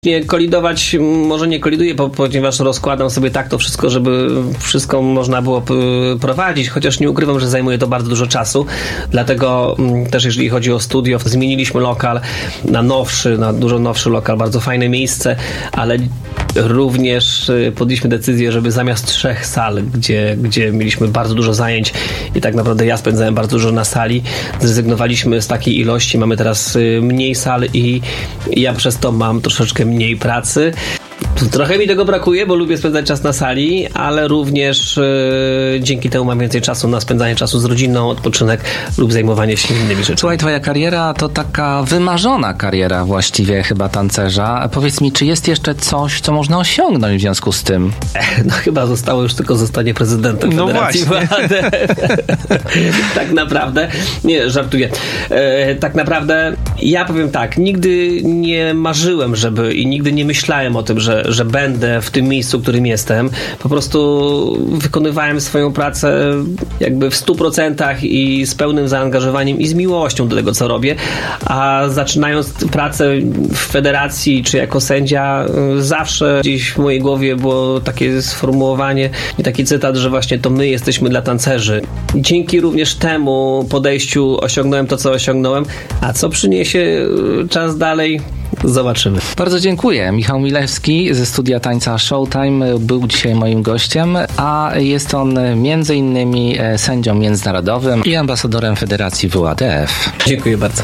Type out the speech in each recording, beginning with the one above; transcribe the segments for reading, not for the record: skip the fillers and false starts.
Nie kolidować, może nie koliduję, ponieważ rozkładam sobie tak to wszystko, żeby wszystko można było prowadzić, chociaż nie ukrywam, że zajmuje to bardzo dużo czasu, dlatego też jeżeli chodzi o studio, zmieniliśmy lokal na nowszy, na dużo nowszy lokal, bardzo fajne miejsce, ale również podjęliśmy decyzję, żeby zamiast 3 sal, gdzie mieliśmy bardzo dużo zajęć i tak naprawdę ja spędzałem bardzo dużo na sali, zrezygnowaliśmy z takiej ilości, mamy teraz mniej sal i ja przez to mam troszeczkę mniej pracy. Trochę mi tego brakuje, bo lubię spędzać czas na sali, ale również dzięki temu mam więcej czasu na spędzanie czasu z rodziną, odpoczynek lub zajmowanie się innymi rzeczami. Słuchaj, twoja kariera to taka wymarzona kariera właściwie chyba tancerza. Powiedz mi, czy jest jeszcze coś, co można osiągnąć w związku z tym? No chyba zostało już tylko zostanie prezydentem Federacji WADF. Tak naprawdę. Nie, żartuję. Tak naprawdę ja powiem tak, nigdy nie marzyłem, i nigdy nie myślałem o tym, że będę w tym miejscu, w którym jestem. Po prostu wykonywałem swoją pracę jakby w 100% i z pełnym zaangażowaniem i z miłością do tego, co robię. A zaczynając pracę w federacji czy jako sędzia, zawsze gdzieś w mojej głowie było takie sformułowanie i taki cytat, że właśnie to my jesteśmy dla tancerzy. Dzięki również temu podejściu osiągnąłem to, co osiągnąłem. A co przyniesie czas dalej? Zobaczymy. Bardzo dziękuję. Michał Milewski ze studia tańca Showtime był dzisiaj moim gościem, a jest on między innymi sędzią międzynarodowym i ambasadorem Federacji WADF. Dziękuję bardzo.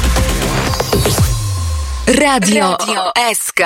Radio SK.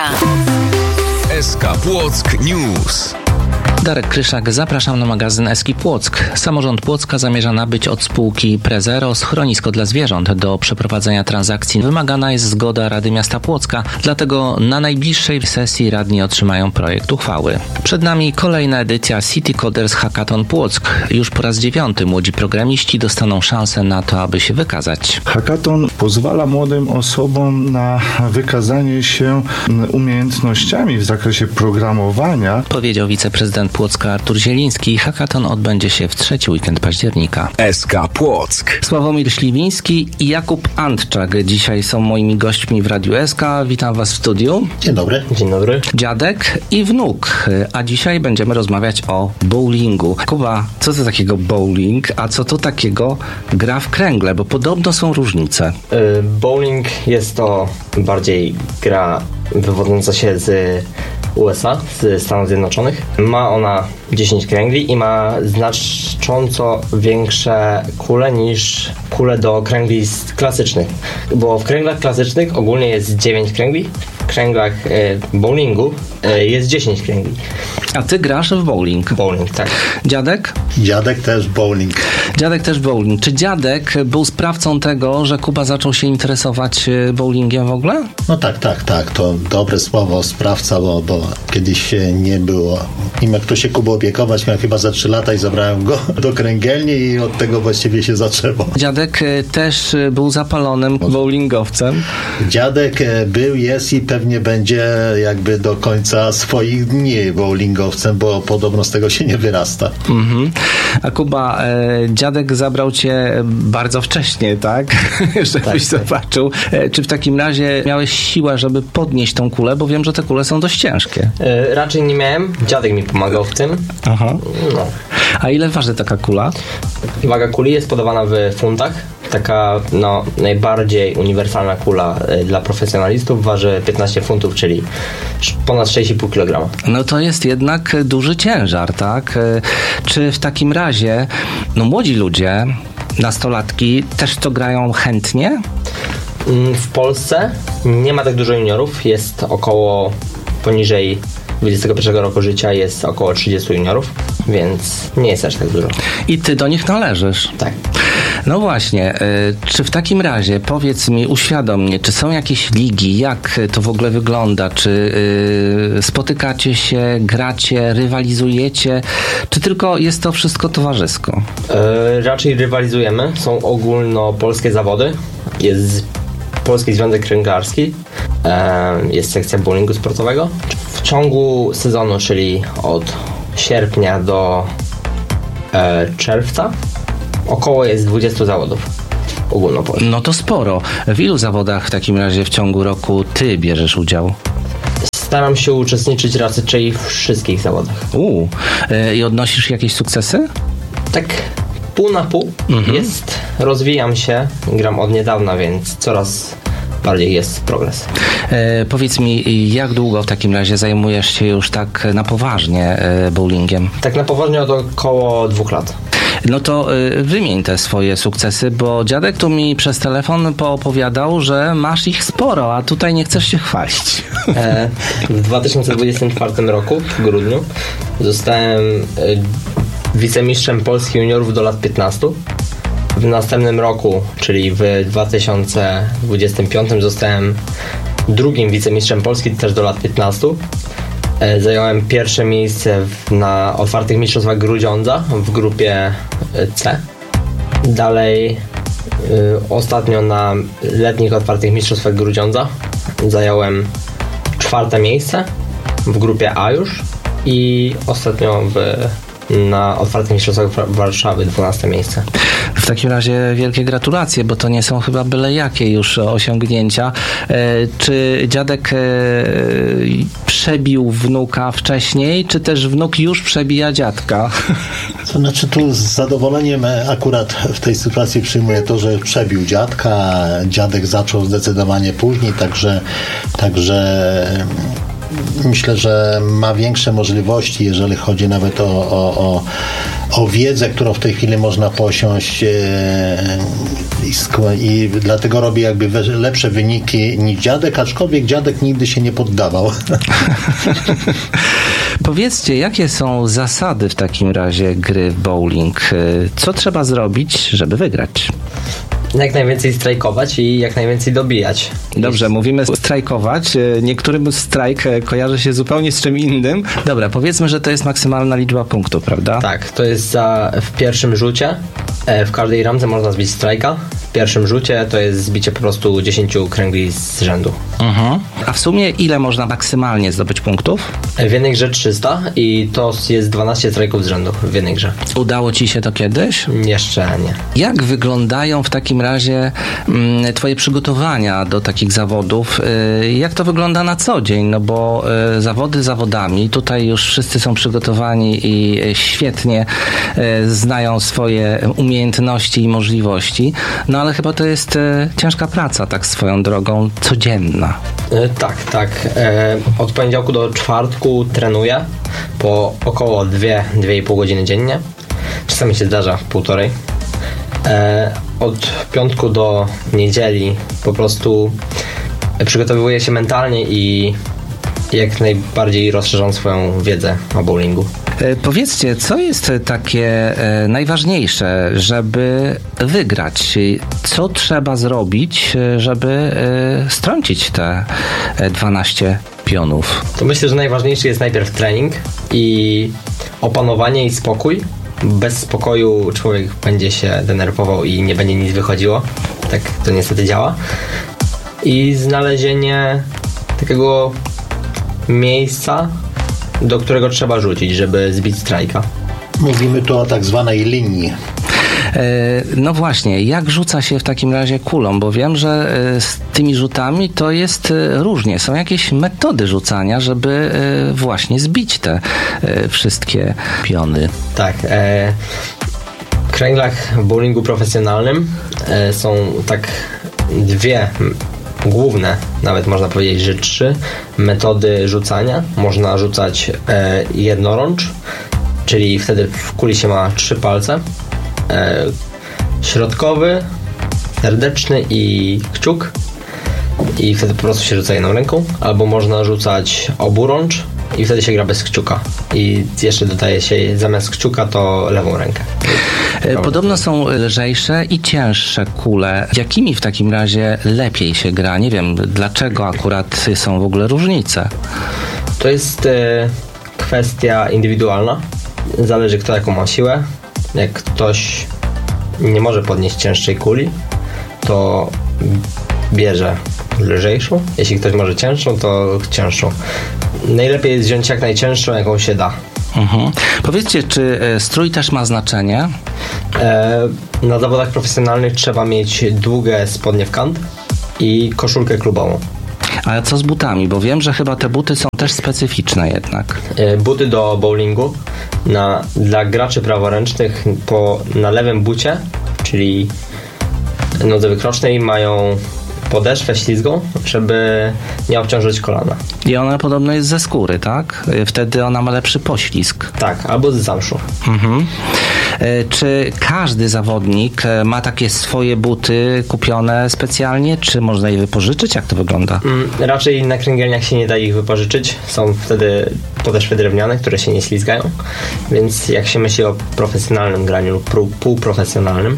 SK Płock News. Darek Kryszak, zapraszam na magazyn Eski Płock. Samorząd Płocka zamierza nabyć od spółki Prezero schronisko dla zwierząt. Do przeprowadzenia transakcji wymagana jest zgoda Rady Miasta Płocka, dlatego na najbliższej sesji radni otrzymają projekt uchwały. Przed nami kolejna edycja City Coders Hackathon Płock. Już po raz 9 młodzi programiści dostaną szansę na to, aby się wykazać. Hackathon pozwala młodym osobom na wykazanie się umiejętnościami w zakresie programowania. Powiedział wiceprezydent Płocka Artur Zieliński. Hackathon odbędzie się w 3. weekend października. SK Płock. Sławomir Śliwiński i Jakub Antczak dzisiaj są moimi gośćmi w Radiu SK. Witam was w studiu. Dzień dobry. Dzień dobry. Dziadek i wnuk. A dzisiaj będziemy rozmawiać o bowlingu. Kuba, co to takiego bowling, a co to takiego gra w kręgle? Bo podobno są różnice. Bowling jest to bardziej gra wywodząca się z USA, z Stanów Zjednoczonych. Ma ona 10 kręgli i ma znacząco większe kule niż kule do kręgli klasycznych. Bo w kręglach klasycznych ogólnie jest 9 kręgli, w kręglach bowlingu jest 10 kręgli. A ty grasz w bowling? Bowling, tak. Dziadek? Dziadek też bowling. Dziadek też bowling. Czy dziadek był sprawcą tego, że Kuba zaczął się interesować bowlingiem w ogóle? No tak. To dobre słowo, sprawca, bo kiedyś nie było. Nim jak to się Kubą opiekować, miałem chyba za 3 lata i zabrałem go do kręgielni i od tego właściwie się zaczęło. Dziadek też był zapalonym bowlingowcem. Dziadek był, jest i pewnie będzie jakby do końca swoich dni bowlingowcem, bo podobno z tego się nie wyrasta. Mhm. A Kuba, dziadek zabrał cię bardzo wcześnie, tak? Żebyś zobaczył. Czy w takim razie miałeś siłę, żeby podnieść tą kulę, bo wiem, że te kule są dość ciężkie. Raczej nie miałem. Dziadek mi pomagał w tym. Aha. No. A ile waży taka kula? Waga kuli jest podawana w funtach. Taka najbardziej uniwersalna kula dla profesjonalistów waży 15 funtów, czyli ponad 6,5 kg. No to jest jednak duży ciężar, tak? Czy w takim razie młodzi ludzie, nastolatki też to grają chętnie? W Polsce nie ma tak dużo juniorów. Jest około poniżej 21 roku życia jest około 30 juniorów, więc nie jest aż tak dużo. I ty do nich należysz. Tak. No właśnie, czy w takim razie, powiedz mi, uświadom mnie, czy są jakieś ligi, jak to w ogóle wygląda, czy spotykacie się, gracie, rywalizujecie, czy tylko jest to wszystko towarzysko? Raczej rywalizujemy, są ogólnopolskie zawody, jest Polski Związek Kręglarski, jest sekcja bowlingu sportowego. W ciągu sezonu, czyli od sierpnia do czerwca, około jest 20 zawodów ogólnopolskich. No to sporo. W ilu zawodach w takim razie w ciągu roku ty bierzesz udział? Staram się uczestniczyć raczej w wszystkich zawodach. I odnosisz jakieś sukcesy? Tak pół na pół rozwijam się, gram od niedawna, więc coraz bardziej jest progres. Powiedz mi, jak długo w takim razie zajmujesz się już tak na poważnie bowlingiem? Tak na poważnie od około 2 lat. No to wymień te swoje sukcesy, bo dziadek tu mi przez telefon poopowiadał, że masz ich sporo, a tutaj nie chcesz się chwalić. W 2024 roku, w grudniu, zostałem wicemistrzem Polski juniorów do lat 15. W następnym roku, czyli w 2025, zostałem drugim wicemistrzem Polski też do lat 15. Zająłem pierwsze miejsce na otwartych mistrzostwach Grudziądza w grupie C. Dalej ostatnio na letnich otwartych mistrzostwach Grudziądza zająłem 4. miejsce w grupie A już i ostatnio na otwartych mistrzostwach Warszawy 12. miejsce. W takim razie wielkie gratulacje, bo to nie są chyba byle jakie już osiągnięcia. Czy dziadek przebił wnuka wcześniej, czy też wnuk już przebija dziadka? To znaczy tu z zadowoleniem akurat w tej sytuacji przyjmuję to, że przebił dziadka. Dziadek zaczął zdecydowanie później, także myślę, że ma większe możliwości, jeżeli chodzi nawet o wiedzę, którą w tej chwili można posiąść i dlatego robi jakby lepsze wyniki niż dziadek, aczkolwiek dziadek nigdy się nie poddawał. Powiedzcie, jakie są zasady w takim razie gry w bowling? Co trzeba zrobić, żeby wygrać? Jak najwięcej strajkować i jak najwięcej dobijać. Dobrze, mówimy strajkować. Niektórym strajk kojarzy się zupełnie z czym innym. Dobra, powiedzmy, że to jest maksymalna liczba punktów, prawda? Tak, to jest w pierwszym rzucie. W każdej ramce można zbić strajka. W pierwszym rzucie to jest zbicie po prostu 10 kręgli z rzędu. A w sumie ile można maksymalnie zdobyć punktów? W jednej grze 300 i to jest 12 strajków z rzędu w jednej grze. Udało ci się to kiedyś? Jeszcze nie. Jak wyglądają w takim razie twoje przygotowania do takich zawodów? Jak to wygląda na co dzień? No bo zawody zawodami, tutaj już wszyscy są przygotowani i świetnie znają swoje umiejętności i możliwości, no ale chyba to jest ciężka praca, tak swoją drogą, codzienna. Tak. Od poniedziałku do czwartku trenuję po około 2,5 godziny dziennie. Czasami się zdarza 1,5. Od piątku do niedzieli po prostu przygotowuję się mentalnie i jak najbardziej rozszerzam swoją wiedzę o bowlingu. Powiedzcie, co jest takie najważniejsze, żeby wygrać? Co trzeba zrobić, żeby strącić te 12 pionów? To myślę, że najważniejszy jest najpierw trening i opanowanie i spokój. Bez spokoju człowiek będzie się denerwował i nie będzie nic wychodziło. Tak to niestety działa. I znalezienie takiego miejsca, do którego trzeba rzucić, żeby zbić strajka. Mówimy tu o tak zwanej linii. No właśnie, jak rzuca się w takim razie kulą? Bo wiem, że z tymi rzutami to jest różnie. Są jakieś metody rzucania, żeby właśnie zbić te wszystkie piony. Tak. W kręglach w bowlingu profesjonalnym są tak dwie główne, nawet można powiedzieć, że 3 metody rzucania. Można rzucać jednorącz, czyli wtedy w kuli się ma 3 palce. Środkowy, serdeczny i kciuk. I wtedy po prostu się rzuca jedną ręką. Albo można rzucać oburącz i wtedy się gra bez kciuka. I jeszcze dodaje się zamiast kciuka to lewą rękę. Podobno są lżejsze i cięższe kule. Jakimi w takim razie lepiej się gra? Nie wiem, dlaczego akurat są w ogóle różnice. To jest kwestia indywidualna. Zależy kto jaką ma siłę. Jak ktoś nie może podnieść cięższej kuli, to bierze lżejszą. Jeśli ktoś może cięższą, to cięższą. Najlepiej jest wziąć jak najcięższą, jaką się da. Powiedzcie, czy strój też ma znaczenie? Na zawodach profesjonalnych trzeba mieć długie spodnie w kant i koszulkę klubową. Ale co z butami? Bo wiem, że chyba te buty są też specyficzne jednak. Buty do bowlingu dla graczy praworęcznych na lewym bucie, czyli nodze wykrocznej, mają podeszwę ślizgą, żeby nie obciążyć kolana. I ona podobno jest ze skóry, tak? Wtedy ona ma lepszy poślizg. Tak, albo z zamszu. Mhm. Czy każdy zawodnik ma takie swoje buty kupione specjalnie, czy można je wypożyczyć? Jak to wygląda? Raczej na kręgielniach się nie da ich wypożyczyć. Są wtedy podeszwy drewniane, które się nie ślizgają, więc jak się myśli o profesjonalnym graniu lub półprofesjonalnym,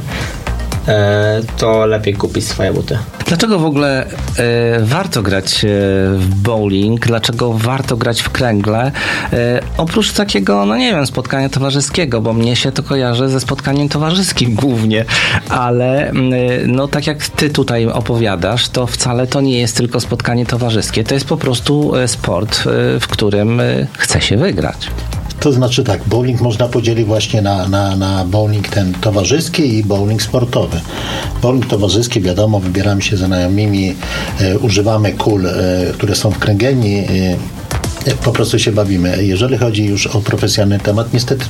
to lepiej kupić swoje buty. Dlaczego w ogóle warto grać w bowling? Dlaczego warto grać w kręgle? Oprócz takiego, no nie wiem, spotkania towarzyskiego, bo mnie się to kojarzy ze spotkaniem towarzyskim głównie, ale no tak jak ty tutaj opowiadasz, to wcale to nie jest tylko spotkanie towarzyskie, to jest po prostu sport, w którym chce się wygrać. To znaczy tak, bowling można podzielić właśnie na bowling ten towarzyski i bowling sportowy. Bowling towarzyski, wiadomo, wybieramy się ze znajomymi, używamy kul, które są w kręgielni, po prostu się bawimy. Jeżeli chodzi już o profesjonalny temat, niestety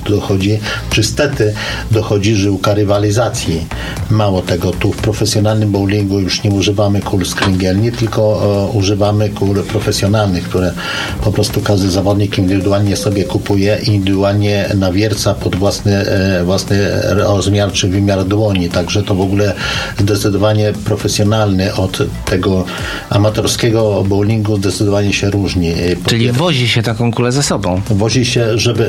dochodzi żyłka rywalizacji. Mało tego, tu w profesjonalnym bowlingu już nie używamy kul z kręgielni, tylko używamy kul profesjonalnych, które po prostu każdy zawodnik indywidualnie sobie kupuje i indywidualnie nawierca pod własny rozmiar czy wymiar dłoni. Także to w ogóle zdecydowanie profesjonalny od tego amatorskiego bowlingu zdecydowanie się różni. Czyli wozi się taką kulę ze sobą. Wozi się,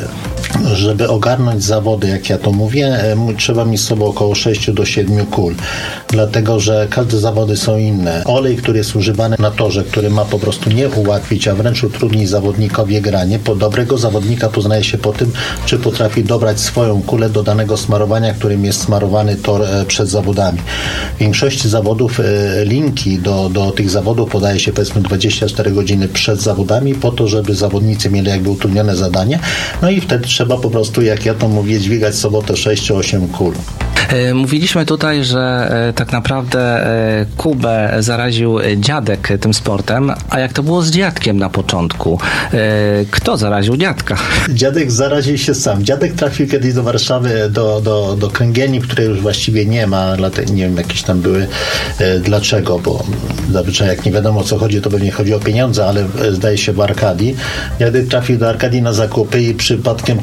żeby ogarnąć zawody, jak ja to mówię, trzeba mieć z sobą około 6 do 7 kul. Dlatego, że każde zawody są inne. Olej, który jest używany na torze, który ma po prostu nie ułatwić, a wręcz utrudnić zawodnikowi granie. Dobrego zawodnika poznaje się po tym, czy potrafi dobrać swoją kulę do danego smarowania, którym jest smarowany tor przed zawodami. W większości zawodów linki do tych zawodów podaje się powiedzmy 24 godziny przed zawodami, po to, żeby zawodnicy mieli jakby utrudnione zadanie. No i wtedy trzeba po prostu, jak ja to mówię, dźwigać w sobotę 6 czy 8 kul. Mówiliśmy tutaj, że tak naprawdę Kubę zaraził dziadek tym sportem, a jak to było z dziadkiem na początku? Kto zaraził dziadka? Dziadek zaraził się sam. Dziadek trafił kiedyś do Warszawy, do kręgielni, której już właściwie nie ma, nie wiem, jakieś tam były. Dlaczego? Bo zazwyczaj jak nie wiadomo o co chodzi, to pewnie chodzi o pieniądze, ale zdaje się w Arkadii. Dziadek trafił do Arkadii na zakupy i przypadkiem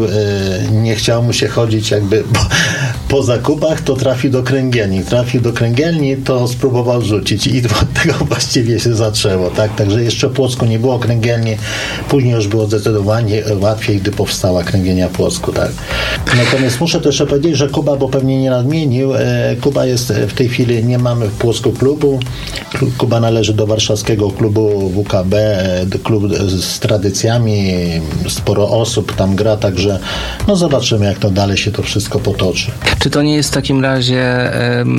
nie chciało mu się chodzić jakby po zakupach, to trafił do kręgielni, to spróbował rzucić i od tego właściwie się zaczęło, tak? Także jeszcze w Płocku nie było kręgielni, później już było zdecydowanie łatwiej, gdy powstała kręgielnia w Płocku, tak? Natomiast muszę też powiedzieć, że Kuba, bo pewnie nie nadmienił, Kuba jest w tej chwili, nie mamy w Płocku klubu. Kuba należy do warszawskiego klubu WKB, klub z tradycjami, sporo osób tam gra, także no zobaczymy, jak to dalej się to wszystko potoczy. Czy to nie jest w takim razie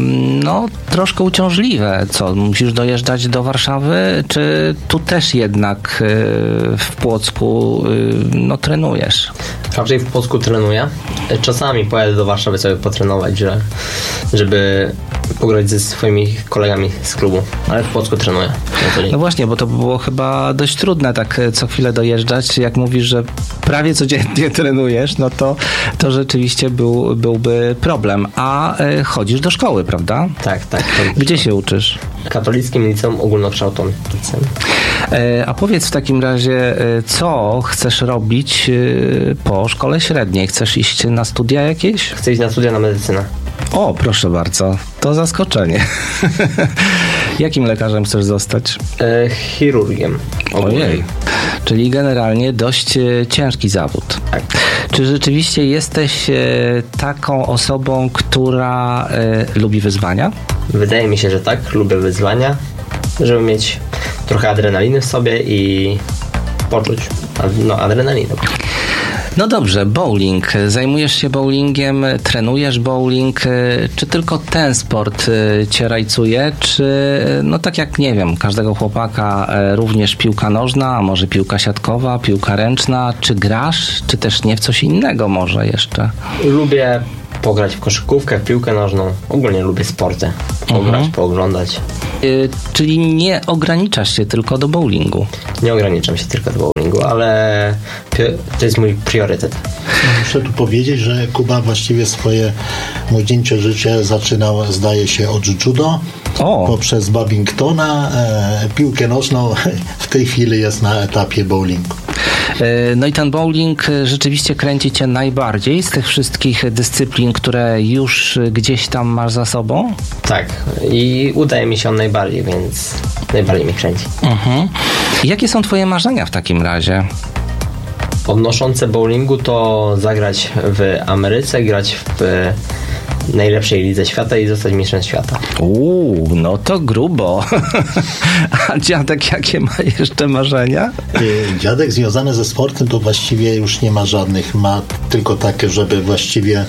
troszkę uciążliwe? Co, musisz dojeżdżać do Warszawy, czy tu też jednak w Płocku trenujesz? Raczej w Płocku trenuję. Czasami pojadę do Warszawy sobie potrenować, żeby pograć ze swoimi kolegami z klubu, ale w Płocku trenuję. No właśnie, bo to było chyba dość trudne tak co chwilę dojeżdżać. Jak mówisz, że prawie codziennie trenujesz, no to rzeczywiście byłby problem. A chodzisz do szkoły, prawda? Tak. Gdzie się uczysz? Katolickim Liceum Ogólnokształcącym. A powiedz w takim razie, co chcesz robić po szkole średniej? Chcesz iść na studia jakieś? Chcę iść na studia na medycynę. O, proszę bardzo, to zaskoczenie. Jakim lekarzem chcesz zostać? Chirurgiem. Ojej, czyli generalnie dość ciężki zawód. Tak. Czy rzeczywiście jesteś taką osobą, która lubi wyzwania? Wydaje mi się, że tak. Lubię wyzwania, żeby mieć trochę adrenaliny w sobie i poczuć adrenalinę. No dobrze, bowling. Zajmujesz się bowlingiem, trenujesz bowling. Czy tylko ten sport cię rajcuje? Czy, tak jak, nie wiem, każdego chłopaka również piłka nożna, a może piłka siatkowa, piłka ręczna? Czy grasz? Czy też nie w coś innego może jeszcze? Lubię pograć w koszykówkę, w piłkę nożną. Ogólnie lubię sporty. Pograć, pooglądać. Czyli nie ograniczasz się tylko do bowlingu? Nie ograniczam się tylko do bowlingu, ale to jest mój priorytet. Muszę tu powiedzieć, że Kuba właściwie swoje młodzieńcze życie zaczynał, zdaje się, od judo, poprzez badmintona, piłkę nożną. W tej chwili jest na etapie bowlingu. No i ten bowling rzeczywiście kręci cię najbardziej z tych wszystkich dyscyplin, które już gdzieś tam masz za sobą? Tak. I udaje mi się on najbardziej, więc najbardziej mnie kręci. Jakie są twoje marzenia w takim razie? Odnoszące bowlingu to zagrać w Ameryce, grać w najlepszej lidze świata i zostać mistrzem świata. No to grubo. A dziadek jakie ma jeszcze marzenia? Dziadek związany ze sportem to właściwie już nie ma żadnych. Ma tylko takie, żeby właściwie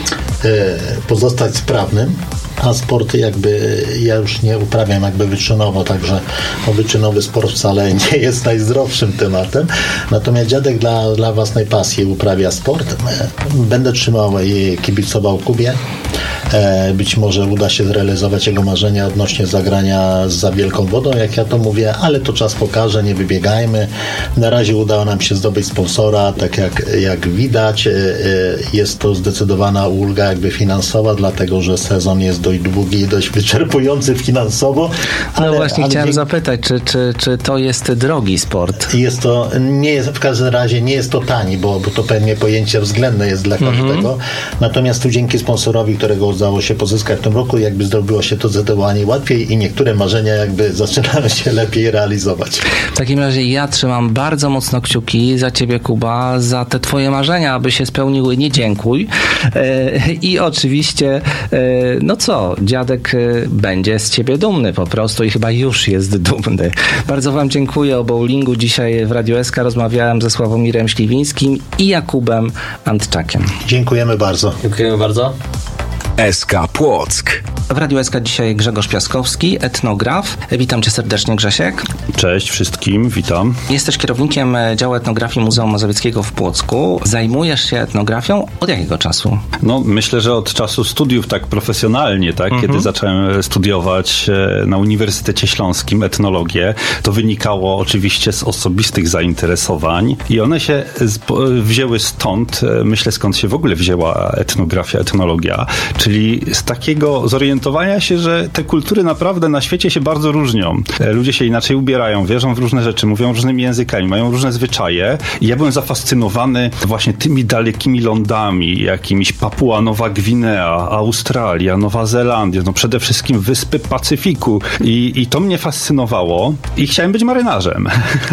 pozostać sprawnym. A sporty jakby ja już nie uprawiam jakby wyczynowo, także wyczynowy sport wcale nie jest najzdrowszym tematem. Natomiast dziadek dla własnej pasji uprawia sport. Będę trzymał i kibicował Kubie. Być może uda się zrealizować jego marzenia odnośnie zagrania za Wielką Wodą, jak ja to mówię, ale to czas pokaże, nie wybiegajmy. Na razie udało nam się zdobyć sponsora, tak jak widać. Jest to zdecydowana ulga jakby finansowa, dlatego że sezon jest dość długi i dość wyczerpujący finansowo. No właśnie chciałem zapytać, czy to jest drogi sport? Jest to, nie jest, w każdym razie nie jest to tani, bo to pewnie pojęcie względne jest dla każdego. Natomiast tu dzięki sponsorowi, którego udało się pozyskać w tym roku, jakby zrobiło się to zdecydowanie łatwiej i niektóre marzenia jakby zaczynają się lepiej realizować. W takim razie ja trzymam bardzo mocno kciuki za ciebie, Kuba, za te twoje marzenia, aby się spełniły. Nie dziękuj. I oczywiście, dziadek będzie z ciebie dumny po prostu i chyba już jest dumny. Bardzo wam dziękuję. O bowlingu dzisiaj w Radiu SK rozmawiałem ze Sławomirem Śliwińskim i Jakubem Antczakiem. Dziękujemy bardzo. Dziękujemy bardzo. SK Płock. W Radiu SK dzisiaj Grzegorz Piaskowski, etnograf. Witam cię serdecznie, Grzesiek. Cześć wszystkim, witam. Jesteś kierownikiem działu etnografii Muzeum Mazowieckiego w Płocku. Zajmujesz się etnografią od jakiego czasu? No, myślę, że od czasu studiów tak profesjonalnie, tak? Kiedy zacząłem studiować na Uniwersytecie Śląskim etnologię, to wynikało oczywiście z osobistych zainteresowań i one się wzięły stąd, myślę, skąd się w ogóle wzięła etnografia, etnologia, czyli z takiego zorientowania się, że te kultury naprawdę na świecie się bardzo różnią. Ludzie się inaczej ubierają, wierzą w różne rzeczy, mówią różnymi językami, mają różne zwyczaje i ja byłem zafascynowany właśnie tymi dalekimi lądami, jakimiś Papua Nowa Gwinea, Australia, Nowa Zelandia, no przede wszystkim wyspy Pacyfiku i to mnie fascynowało i chciałem być marynarzem.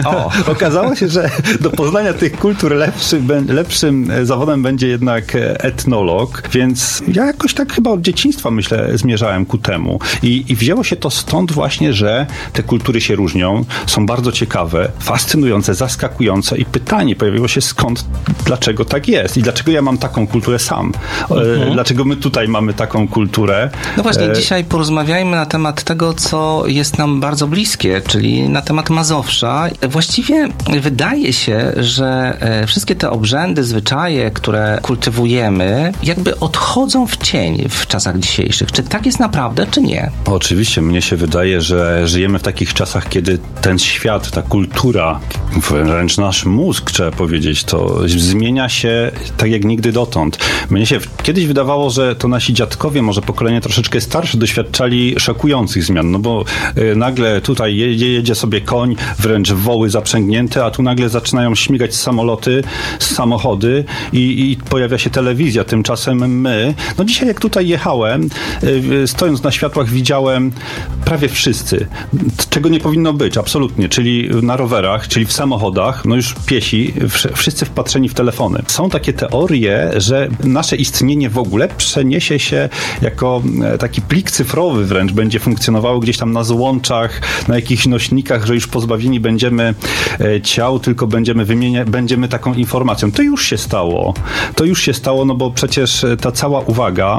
Okazało się, że do poznania tych kultur lepszym zawodem będzie jednak etnolog, więc ja jakoś tak chyba od dzieciństwa, myślę, zmierzałem ku temu. I wzięło się to stąd właśnie, że te kultury się różnią, są bardzo ciekawe, fascynujące, zaskakujące i pytanie pojawiło się skąd, dlaczego tak jest i dlaczego ja mam taką kulturę sam. Dlaczego my tutaj mamy taką kulturę. No właśnie, dzisiaj porozmawiajmy na temat tego, co jest nam bardzo bliskie, czyli na temat Mazowsza. Właściwie wydaje się, że wszystkie te obrzędy, zwyczaje, które kultywujemy, jakby odchodzą w cień w czasach dzisiejszych. Czy tak jest naprawdę, czy nie? Oczywiście, mnie się wydaje, że żyjemy w takich czasach, kiedy ten świat, ta kultura, wręcz nasz mózg, trzeba powiedzieć, to zmienia się tak jak nigdy dotąd. Mnie się kiedyś wydawało, że to nasi dziadkowie, może pokolenie troszeczkę starsze, doświadczali szokujących zmian, no bo nagle tutaj jedzie sobie koń, wręcz woły zaprzęgnięte, a tu nagle zaczynają śmigać samoloty, samochody i pojawia się telewizja. Tymczasem my, no dzisiaj jak tutaj jechałem, stojąc na światłach widziałem prawie wszyscy, czego nie powinno być, absolutnie, czyli na rowerach, czyli w samochodach, no już piesi, wszyscy wpatrzeni w telefony. Są takie teorie, że nasze istnienie w ogóle przeniesie się jako taki plik cyfrowy wręcz, będzie funkcjonowało gdzieś tam na złączach, na jakichś nośnikach, że już pozbawieni będziemy ciał, tylko będziemy taką informacją. To już się stało, no bo przecież ta cała uwaga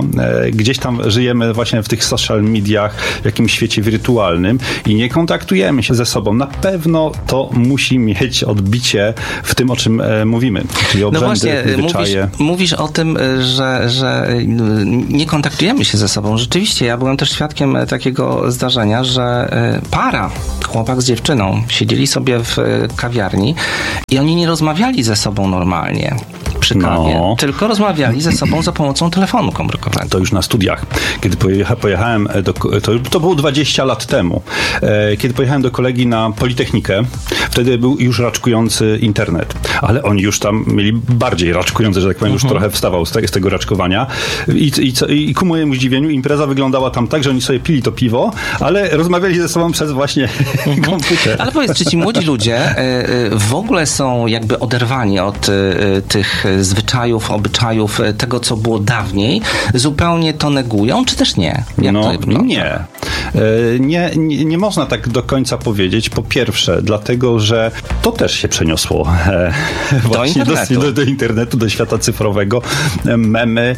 gdzieś tam żyjemy właśnie w tych social mediach, w jakimś świecie wirtualnym i nie kontaktujemy się ze sobą. Na pewno to musi mieć odbicie w tym, o czym mówimy. Czyli obrzędy, właśnie, zwyczaje. Mówisz o tym, że nie kontaktujemy się ze sobą. Rzeczywiście, ja byłem też świadkiem takiego zdarzenia, że para, chłopak z dziewczyną, siedzieli sobie w kawiarni i oni nie rozmawiali ze sobą normalnie przy kawie, tylko rozmawiali ze sobą za pomocą telefonu komórkowego. To już na studiach. Kiedy pojechałem to było 20 lat temu. Kiedy pojechałem do kolegi na Politechnikę, wtedy był już raczkujący internet, ale oni już tam mieli bardziej raczkujący, że tak powiem, już trochę wstawał z tego raczkowania i ku mojemu zdziwieniu impreza wyglądała tam tak, że oni sobie pili to piwo, ale rozmawiali ze sobą przez właśnie komputer. Ale powiedz, czy ci młodzi ludzie w ogóle są jakby oderwani od tych zwyczajów, obyczajów, tego, co było dawniej, zupełnie to negują, czy też nie? Jak to wygląda? Nie można tak do końca powiedzieć. Po pierwsze, dlatego, że to też się przeniosło właśnie do internetu, do świata cyfrowego. Memy,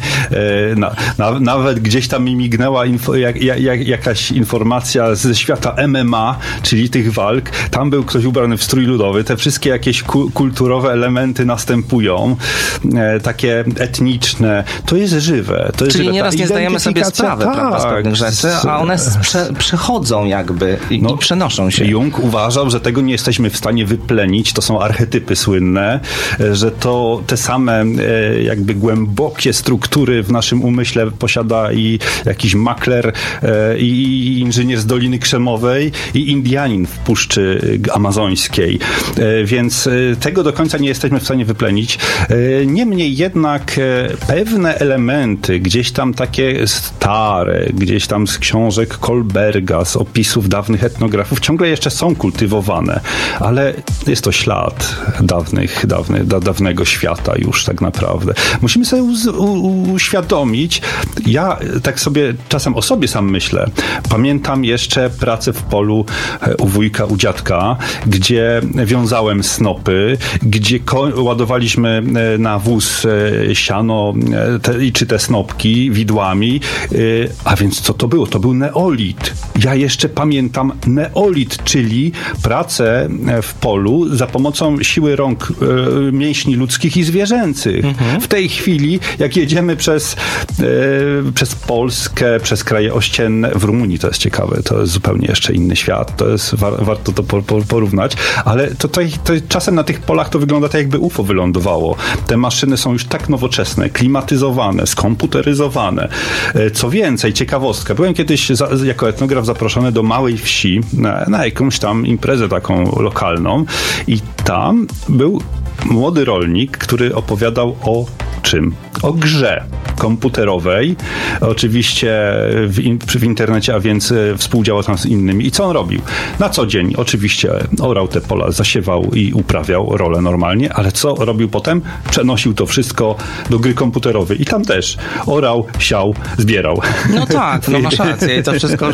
nawet gdzieś tam mi mignęła jakaś informacja ze świata MMA, czyli tych walk. Tam był ktoś ubrany w strój ludowy. Te wszystkie jakieś kulturowe elementy takie etniczne. To jest żywe. Czyli nieraz nie zdajemy sobie sprawy, prawda, z pewnych rzeczy, a one przechodzą jakby i przenoszą się. Jung uważał, że tego nie jesteśmy w stanie wyplenić. To są archetypy słynne, że to te same jakby głębokie struktury w naszym umyśle posiada i jakiś makler, i inżynier z Doliny Krzemowej, i Indianin w Puszczy Amazońskiej. Więc tego do końca nie jesteśmy w stanie wyplenić. Niemniej jednak pewne elementy, gdzieś tam takie stare, gdzieś tam z książek Kolberga, z opisów dawnych etnografów, ciągle jeszcze są kultywowane, ale jest to ślad dawnego świata już tak naprawdę. Musimy sobie uświadomić, ja tak sobie czasem o sobie sam myślę, pamiętam jeszcze pracę w polu u wujka, u dziadka, gdzie wiązałem snopy, gdzie ładowaliśmy na wóz siano czy te snopki widłami, a więc co to było? To był neolit. Ja jeszcze pamiętam neolit, czyli pracę w polu za pomocą siły rąk, mięśni ludzkich i zwierzęcych. W tej chwili, jak jedziemy przez Polskę, przez kraje ościenne, w Rumunii to jest ciekawe, to jest zupełnie jeszcze inny świat, to jest warto to porównać, ale to czasem na tych polach to wygląda tak, jakby UFO wylądowało. Te maszyny są już tak nowoczesne, klimatyzowane, skomputeryzowane. Co więcej, ciekawostka. Byłem kiedyś jako etnograf zaproszony do małej wsi na jakąś tam imprezę taką lokalną i tam był młody rolnik, który opowiadał o czym? O grze komputerowej, oczywiście w internecie, a więc współdziałał tam z innymi. I co on robił? Na co dzień oczywiście orał te pola, zasiewał i uprawiał rolę normalnie, ale co robił potem? Przenosił to wszystko do gry komputerowej i tam też orał, siał, zbierał. No tak, no masz rację. To wszystko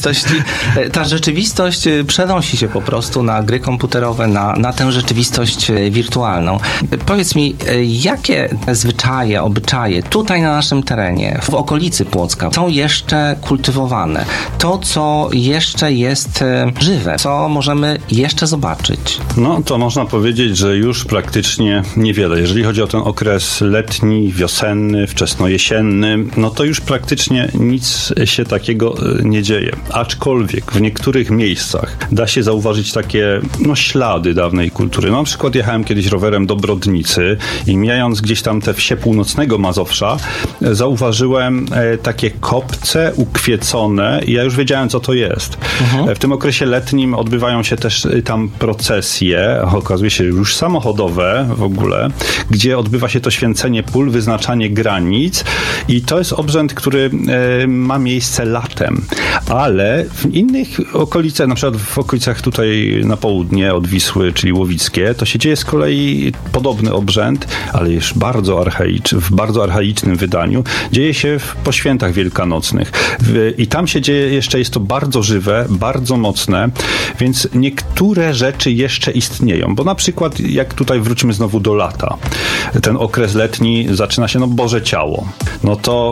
ta rzeczywistość przenosi się po prostu na gry komputerowe, na tę rzeczywistość wirtualną. Powiedz mi, jakie zwyczaje, obyczaje tutaj na naszym terenie, w okolicy Płocka są jeszcze kultywowane? To, co jeszcze jest żywe, co możemy jeszcze zobaczyć? No, to można powiedzieć, że już praktycznie niewiele. Jeżeli chodzi o ten okres letni, wiosenny, wczesnojesienny, no to już praktycznie nic się takiego nie dzieje. Aczkolwiek w niektórych miejscach da się zauważyć takie ślady dawnej kultury. No, na przykład jechałem kiedyś rowerem do Brodnicy i mijając gdzieś tam te wsie północnego Mazowsza, zauważyłem takie kopce ukwiecone i ja już wiedziałem, co to jest. W tym okresie letnim odbywają się też tam procesje, okazuje się już samochodowe w ogóle, gdzie odbywa się to święcenie pól, wyznaczanie granic i to jest obrzęd, który ma miejsce latem, ale w innych okolicach, na przykład w okolicach tutaj na południe od Wisły, czyli Łowickie, to się dzieje z kolei podobny obrzęd, ale już w bardzo archaicznym wydaniu. Dzieje się po świętach wielkanocnych. I tam się dzieje jeszcze, jest to bardzo żywe, bardzo mocne, więc niektóre rzeczy jeszcze istnieją, bo na przykład jak tutaj wrócimy znowu do lata, ten okres letni zaczyna się, Boże Ciało. No to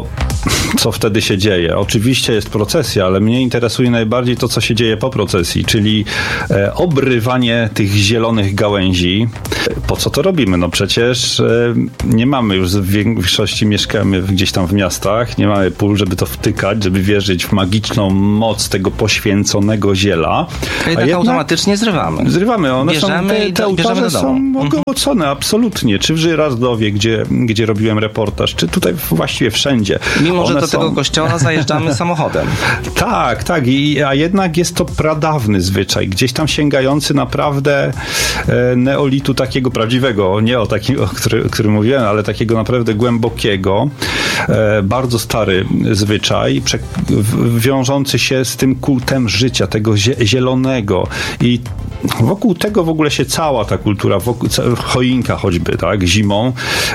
co wtedy się dzieje. Oczywiście jest procesja, ale mnie interesuje najbardziej to, co się dzieje po procesji, czyli obrywanie tych zielonych gałęzi. Po co to robimy? No przecież nie mamy już w większości, mieszkamy gdzieś tam w miastach, nie mamy pól, żeby to wtykać, żeby wierzyć w magiczną moc tego poświęconego ziela. A jednak automatycznie zrywamy. Zrywamy. One bierzemy te ołtarze są ogołocone, absolutnie. Czy w Żyrardowie, gdzie robiłem reportaż, czy tutaj właściwie wszędzie. Mimo, że do tego kościoła zajeżdżamy samochodem. Tak. A jednak jest to pradawny zwyczaj. Gdzieś tam sięgający naprawdę neolitu takiego prawdziwego, nie o takim, o którym mówiłem, ale takiego naprawdę głębokiego, bardzo stary zwyczaj, wiążący się z tym kultem życia, tego zielonego. I wokół tego w ogóle się cała ta kultura, choinka choćby, tak, zimą,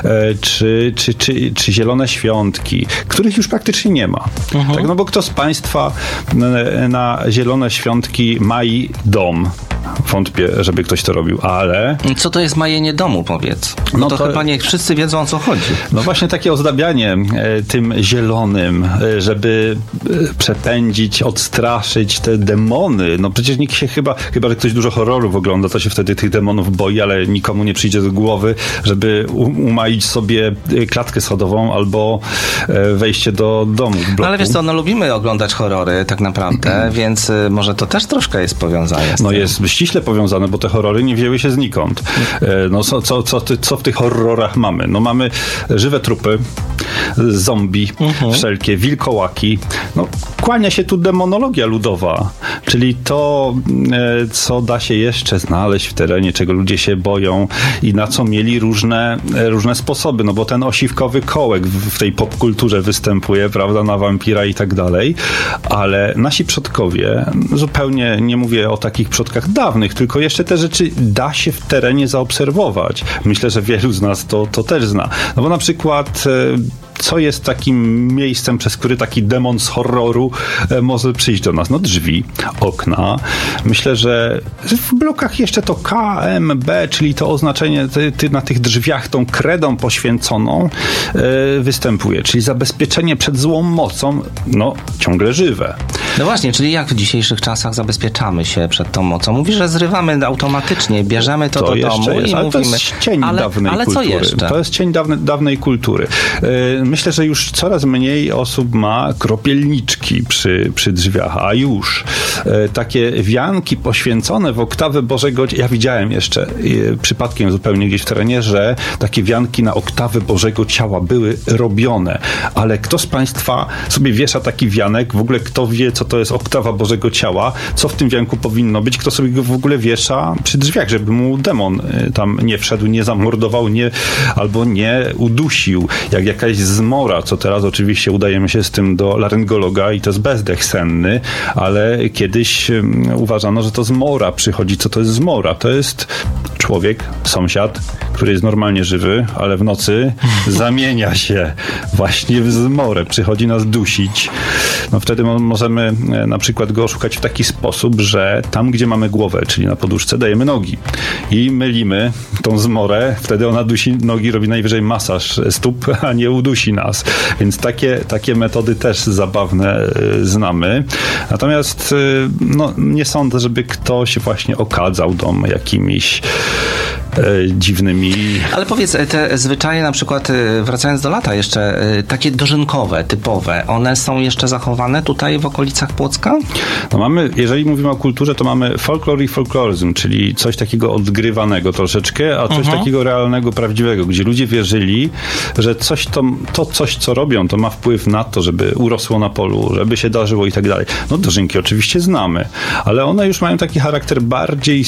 czy zielone świątki, których już praktycznie nie ma. Tak, no bo kto z Państwa na zielone świątki mai dom? Wątpię, żeby ktoś to robił, ale... Co to jest majenie domu, powiedz? No to chyba nie wszyscy wiedzą, o co chodzi. No właśnie takie ozdabianie tym zielonym, żeby przepędzić, odstraszyć te demony. No przecież nikt się chyba że ktoś dużo horrorów ogląda, to się wtedy tych demonów boi, ale nikomu nie przyjdzie do głowy, żeby umaić sobie klatkę schodową albo wejście do domu. No ale wiesz co, no lubimy oglądać horrory tak naprawdę, więc może to też troszkę jest powiązane. No jest ściśle powiązane, bo te horrory nie wzięły się znikąd. No co w tych horrorach mamy? No mamy żywe trupy, zombie, wszelkie wilkołaki. No kłania się tu demonologia ludowa, czyli to, co da się jeszcze znaleźć w terenie, czego ludzie się boją i na co mieli różne sposoby, no bo ten osiwkowy kołek w tej popkulturze występuje, prawda, na wampira i tak dalej, ale nasi przodkowie, zupełnie nie mówię o takich przodkach dawnych, tylko jeszcze te rzeczy da się w terenie zaobserwować. Myślę, że wielu z nas to też zna. No bo na przykład co jest takim miejscem, przez który taki demon z horroru może przyjść do nas? No drzwi, okna. Myślę, że w blokach jeszcze to KMB, czyli to oznaczenie na tych drzwiach tą kredą poświęconą występuje, czyli zabezpieczenie przed złą mocą, no ciągle żywe. No właśnie, czyli jak w dzisiejszych czasach zabezpieczamy się przed tą mocą? Mówisz, że zrywamy automatycznie, bierzemy to do domu jest, i ale mówimy... To jest cień dawnej kultury. Co jeszcze? To jest cień dawnej kultury. Myślę, że już coraz mniej osób ma kropielniczki przy drzwiach, a już takie wianki poświęcone w oktawę Bożego... Ja widziałem jeszcze przypadkiem zupełnie gdzieś w terenie, że takie wianki na oktawę Bożego Ciała były robione, ale kto z Państwa sobie wiesza taki wianek? W ogóle kto wie, co to jest oktawa Bożego Ciała? Co w tym wianku powinno być? Kto sobie go w ogóle wiesza przy drzwiach, żeby mu demon tam nie wszedł, nie zamordował, albo nie udusił, jak jakaś zmora, co teraz oczywiście udajemy się z tym do laryngologa i to jest bezdech senny, ale kiedyś uważano, że to zmora przychodzi. Co to jest zmora? To jest człowiek, sąsiad, który jest normalnie żywy, ale w nocy zamienia się właśnie w zmorę. Przychodzi nas dusić. No wtedy możemy na przykład go oszukać w taki sposób, że tam, gdzie mamy głowę, czyli na poduszce, dajemy nogi i mylimy tą zmorę. Wtedy ona dusi nogi, robi najwyżej masaż stóp, a nie udusi nas. Więc takie metody też zabawne znamy. Natomiast no, nie sądzę, żeby ktoś właśnie okadzał dom jakimiś dziwnymi... Ale powiedz, te zwyczaje na przykład, wracając do lata jeszcze, takie dożynkowe, typowe, one są jeszcze zachowane tutaj w okolicach Płocka? No mamy, jeżeli mówimy o kulturze, to mamy folklor i folkloryzm, czyli coś takiego odgrywanego troszeczkę, a coś takiego realnego, prawdziwego, gdzie ludzie wierzyli, że coś, co robią, to ma wpływ na to, żeby urosło na polu, żeby się darzyło i tak dalej. No dożynki oczywiście znamy, ale one już mają taki charakter bardziej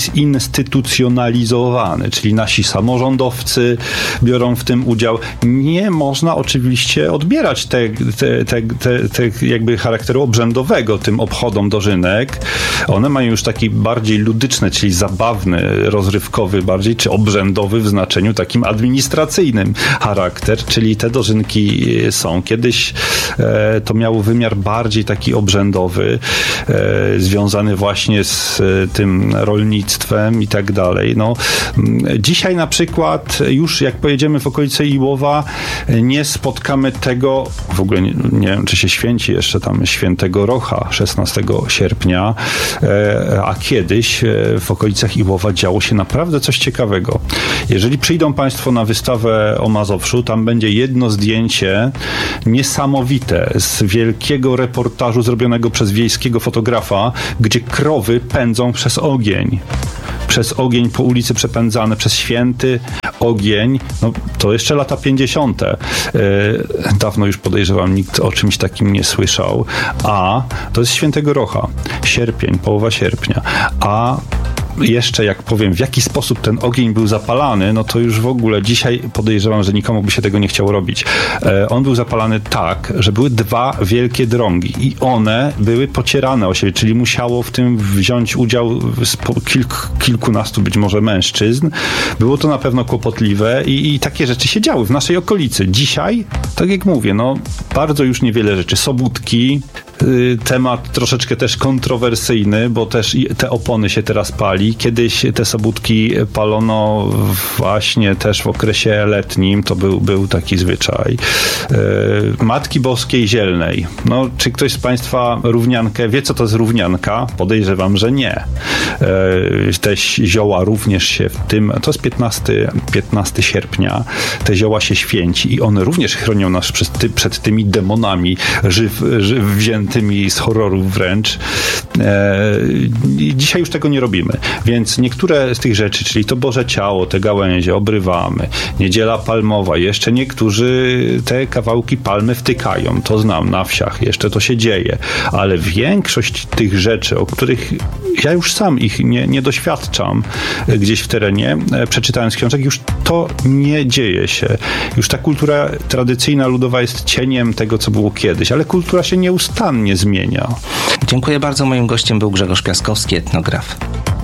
zinstytucjonalizowany, czyli nasi samorządowcy biorą w tym udział. Nie można oczywiście odbierać te jakby charakteru obrzędowego tym obchodom dożynek. One mają już taki bardziej ludyczny, czyli zabawny, rozrywkowy bardziej, czy obrzędowy w znaczeniu takim administracyjnym charakter, czyli te dożynki są. Kiedyś to miało wymiar bardziej taki obrzędowy, związany właśnie z tym rolnictwem i tak dalej. No, Dzisiaj na przykład już jak pojedziemy w okolice Iłowa, nie spotkamy tego, w ogóle nie wiem, czy się święci jeszcze tam Świętego Rocha 16 sierpnia, a kiedyś w okolicach Iłowa działo się naprawdę coś ciekawego. Jeżeli przyjdą Państwo na wystawę o Mazowszu, tam będzie jedno zdjęcie niesamowite z wielkiego reportażu zrobionego przez wiejskiego fotografa, gdzie krowy pędzą przez ogień. Przez ogień po ulicy przepędzane, przez święty ogień. No, to jeszcze lata 50. Dawno już podejrzewam, nikt o czymś takim nie słyszał. A to jest Świętego Rocha. Sierpień, połowa sierpnia. A jeszcze jak powiem, w jaki sposób ten ogień był zapalany, no to już w ogóle dzisiaj podejrzewam, że nikomu by się tego nie chciało robić. On był zapalany tak, że były dwa wielkie drągi i one były pocierane o siebie, czyli musiało w tym wziąć udział kilkunastu być może mężczyzn. Było to na pewno kłopotliwe i takie rzeczy się działy w naszej okolicy. Dzisiaj, tak jak mówię, no bardzo już niewiele rzeczy. Sobótki, temat troszeczkę też kontrowersyjny, bo też te opony się teraz pali. Kiedyś te sobótki palono właśnie też w okresie letnim. To był taki zwyczaj. Matki Boskiej Zielnej. No, czy ktoś z Państwa równankę wie, co to jest równanka? Podejrzewam, że nie. Te zioła również się w tym, to jest 15 sierpnia, te zioła się święci i one również chronią nas przed tymi demonami wziętymi z horrorów wręcz. Dzisiaj już tego nie robimy. Więc niektóre z tych rzeczy, czyli to Boże Ciało, te gałęzie obrywamy. Niedziela palmowa. Jeszcze niektórzy te kawałki palmy wtykają. To znam na wsiach. Jeszcze to się dzieje. Ale większość tych rzeczy, o których ja już sam ich nie doświadczam gdzieś w terenie, przeczytając książek, już to nie dzieje się. Już ta kultura tradycyjna, ludowa jest cieniem tego, co było kiedyś. Ale kultura się nieustannie zmienia. Dziękuję bardzo. Moim gościem był Grzegorz Piaskowski, etnograf.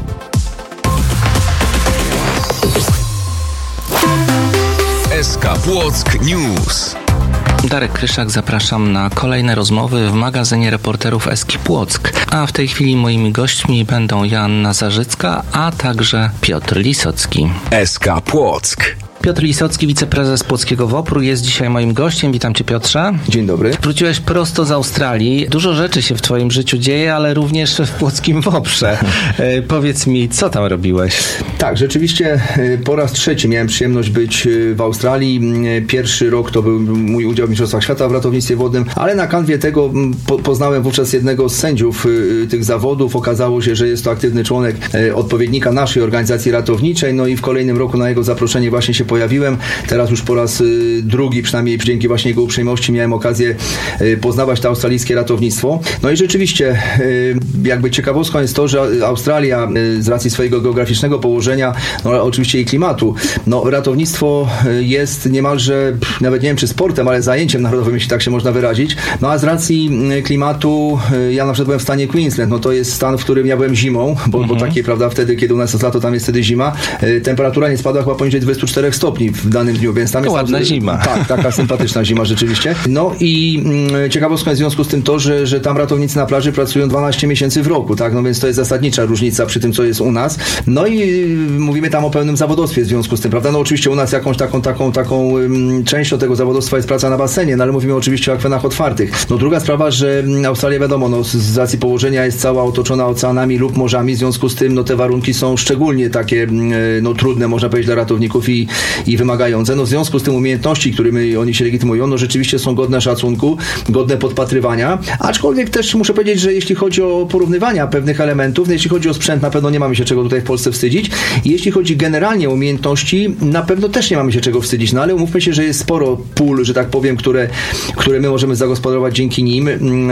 SK Płock News. Darek Kryszak, zapraszam na kolejne rozmowy w magazynie reporterów Eski Płock. A w tej chwili moimi gośćmi będą Joanna Zarzycka, a także Piotr Lisocki. SK Płock. Piotr Lisocki, wiceprezes Płockiego WOPR-u, jest dzisiaj moim gościem. Witam Cię, Piotrze. Dzień dobry. Wróciłeś prosto z Australii. Dużo rzeczy się w Twoim życiu dzieje, ale również w Płockim WOPR-ze. Powiedz mi, co tam robiłeś? Tak, rzeczywiście po raz trzeci miałem przyjemność być w Australii. Pierwszy rok to był mój udział w Mistrzostwach Świata w ratownictwie wodnym, ale na kanwie tego poznałem wówczas jednego z sędziów tych zawodów. Okazało się, że jest to aktywny członek odpowiednika naszej organizacji ratowniczej, no i w kolejnym roku na jego zaproszenie właśnie się pojawiłem. Teraz już po raz drugi, przynajmniej dzięki właśnie jego uprzejmości, miałem okazję poznawać to australijskie ratownictwo. No i rzeczywiście jakby ciekawostką jest to, że Australia z racji swojego geograficznego położenia, no oczywiście i klimatu, no ratownictwo jest niemalże, nawet nie wiem czy sportem, ale zajęciem narodowym, jeśli tak się można wyrazić. No a z racji klimatu, ja na przykład byłem w stanie Queensland, no to jest stan, w którym ja byłem zimą, bo takie, prawda, wtedy, kiedy u nas jest lato, tam jest wtedy zima. Temperatura nie spadła chyba poniżej 24 stopni w danym dniu, więc tam jest ładna zima. Tak, taka sympatyczna zima rzeczywiście. No i ciekawostką jest w związku z tym to, że tam ratownicy na plaży pracują 12 miesięcy w roku, tak, no więc to jest zasadnicza różnica przy tym, co jest u nas. No i mówimy tam o pełnym zawodowstwie w związku z tym, prawda, no oczywiście u nas jakąś taką częścią tego zawodowstwa jest praca na basenie, no ale mówimy oczywiście o akwenach otwartych. No druga sprawa, że Australia, wiadomo, no z racji położenia jest cała otoczona oceanami lub morzami, w związku z tym, no te warunki są szczególnie takie, no trudne, można powiedzieć, dla ratowników i wymagające. No w związku z tym umiejętności, którymi oni się legitymują, no rzeczywiście są godne szacunku, godne podpatrywania, aczkolwiek też muszę powiedzieć, że jeśli chodzi o porównywania pewnych elementów, no jeśli chodzi o sprzęt, na pewno nie mamy się czego tutaj w Polsce wstydzić i jeśli chodzi generalnie o umiejętności, na pewno też nie mamy się czego wstydzić, no ale umówmy się, że jest sporo pól, że tak powiem, które my możemy zagospodarować dzięki nim,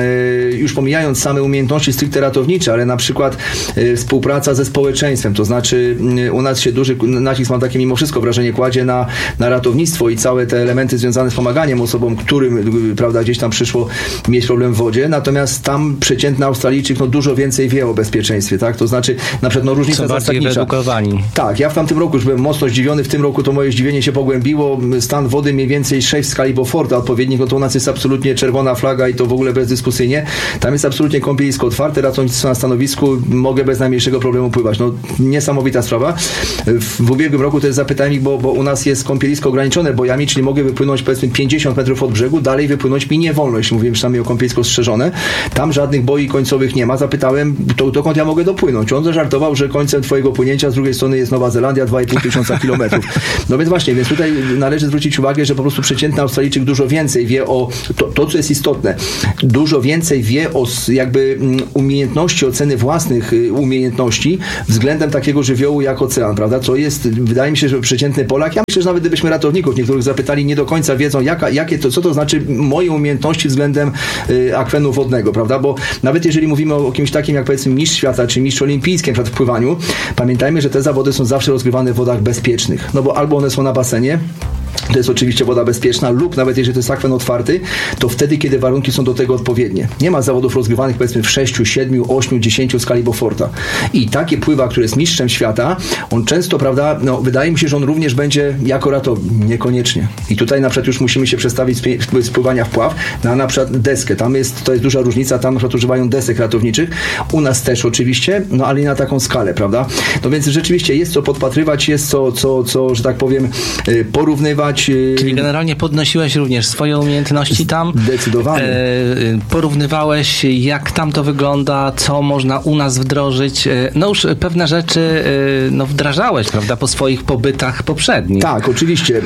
już pomijając same umiejętności stricte ratownicze, ale na przykład współpraca ze społeczeństwem, to znaczy u nas się duży nacisk, mam takie mimo wszystko wrażenie, kładzie pokładzie na ratownictwo i całe te elementy związane z pomaganiem osobom, którym, prawda, gdzieś tam przyszło mieć problem w wodzie, natomiast tam przeciętny Australijczyk dużo więcej wie o bezpieczeństwie, tak? To znaczy, na przykład, różnica zasadnicza. Wyedukowani. Tak, ja w tamtym roku już byłem mocno zdziwiony, w tym roku to moje zdziwienie się pogłębiło, stan wody mniej więcej 6 w skali Beauforta odpowiednich, to u nas jest absolutnie czerwona flaga i to w ogóle bezdyskusyjnie. Tam jest absolutnie kąpielisko otwarte, ratownictwo na stanowisku, mogę bez najmniejszego problemu pływać. Niesamowita sprawa. W ubiegłym roku też zapytałem ich, bo u nas jest kąpielisko ograniczone bojami, czyli mogę wypłynąć powiedzmy 50 metrów od brzegu, dalej wypłynąć mi nie wolno, jeśli mówimy przynajmniej o kąpielisko strzeżone. Tam żadnych boi końcowych nie ma. Zapytałem, dokąd ja mogę dopłynąć. On zażartował, że końcem twojego płynięcia z drugiej strony jest Nowa Zelandia, 2,5 tysiąca kilometrów. No więc właśnie, więc tutaj należy zwrócić uwagę, że po prostu przeciętny Australijczyk dużo więcej wie o to, co jest istotne. Dużo więcej wie o jakby umiejętności, oceny własnych umiejętności względem takiego żywiołu jak ocean, prawda? Co jest, wydaje mi się, że przeciętny Polak, ja myślę, że nawet gdybyśmy ratowników niektórych zapytali, nie do końca wiedzą, co to znaczy moje umiejętności względem akwenu wodnego, prawda? Bo nawet jeżeli mówimy o kimś takim jak powiedzmy mistrz świata, czy mistrz olimpijski w pływaniu, pamiętajmy, że te zawody są zawsze rozgrywane w wodach bezpiecznych. No bo albo one są na basenie, to jest oczywiście woda bezpieczna, lub nawet jeżeli to jest akwen otwarty, to wtedy, kiedy warunki są do tego odpowiednie. Nie ma zawodów rozgrywanych powiedzmy w 6, 7, 8, 10 w skali Beauforta. I takie pływa, który jest mistrzem świata, on często, prawda, wydaje mi się, że on również będzie jako ratownik. Niekoniecznie. I tutaj na przykład już musimy się przestawić z pływania w pław na przykład deskę. To jest duża różnica, tam na przykład używają desek ratowniczych. U nas też oczywiście, ale nie na taką skalę, prawda? No więc rzeczywiście jest co podpatrywać, jest co że tak powiem, porównywać. Czyli generalnie podnosiłeś również swoje umiejętności tam. Zdecydowanie. Porównywałeś, jak tam to wygląda, co można u nas wdrożyć. No już pewne rzeczy wdrażałeś, prawda, po swoich pobytach poprzednich. Tak, oczywiście.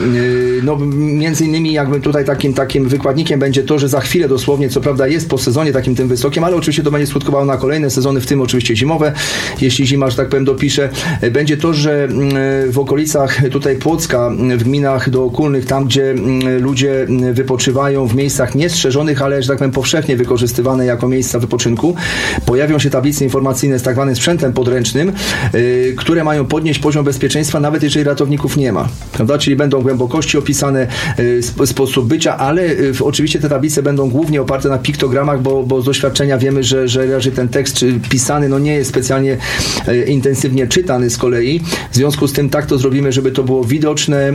Między innymi jakby tutaj takim wykładnikiem będzie to, że za chwilę dosłownie, co prawda jest po sezonie takim tym wysokim, ale oczywiście to będzie skutkowało na kolejne sezony, w tym oczywiście zimowe, jeśli zima, że tak powiem, dopisze. Będzie to, że w okolicach tutaj Płocka, w gminach dookulnych, tam gdzie ludzie wypoczywają w miejscach niestrzeżonych, ale, że tak powiem, powszechnie wykorzystywane jako miejsca wypoczynku, pojawią się tablice informacyjne z tak zwanym sprzętem podręcznym, które mają podnieść poziom bezpieczeństwa, nawet jeżeli ratowników nie ma. Prawda? Czyli będą głębokości opisane, sposób bycia, ale oczywiście te tablice będą głównie oparte na piktogramach, bo z doświadczenia wiemy, że raczej ten tekst pisany nie jest specjalnie intensywnie czytany z kolei. W związku z tym tak to zrobimy, żeby to było widoczne,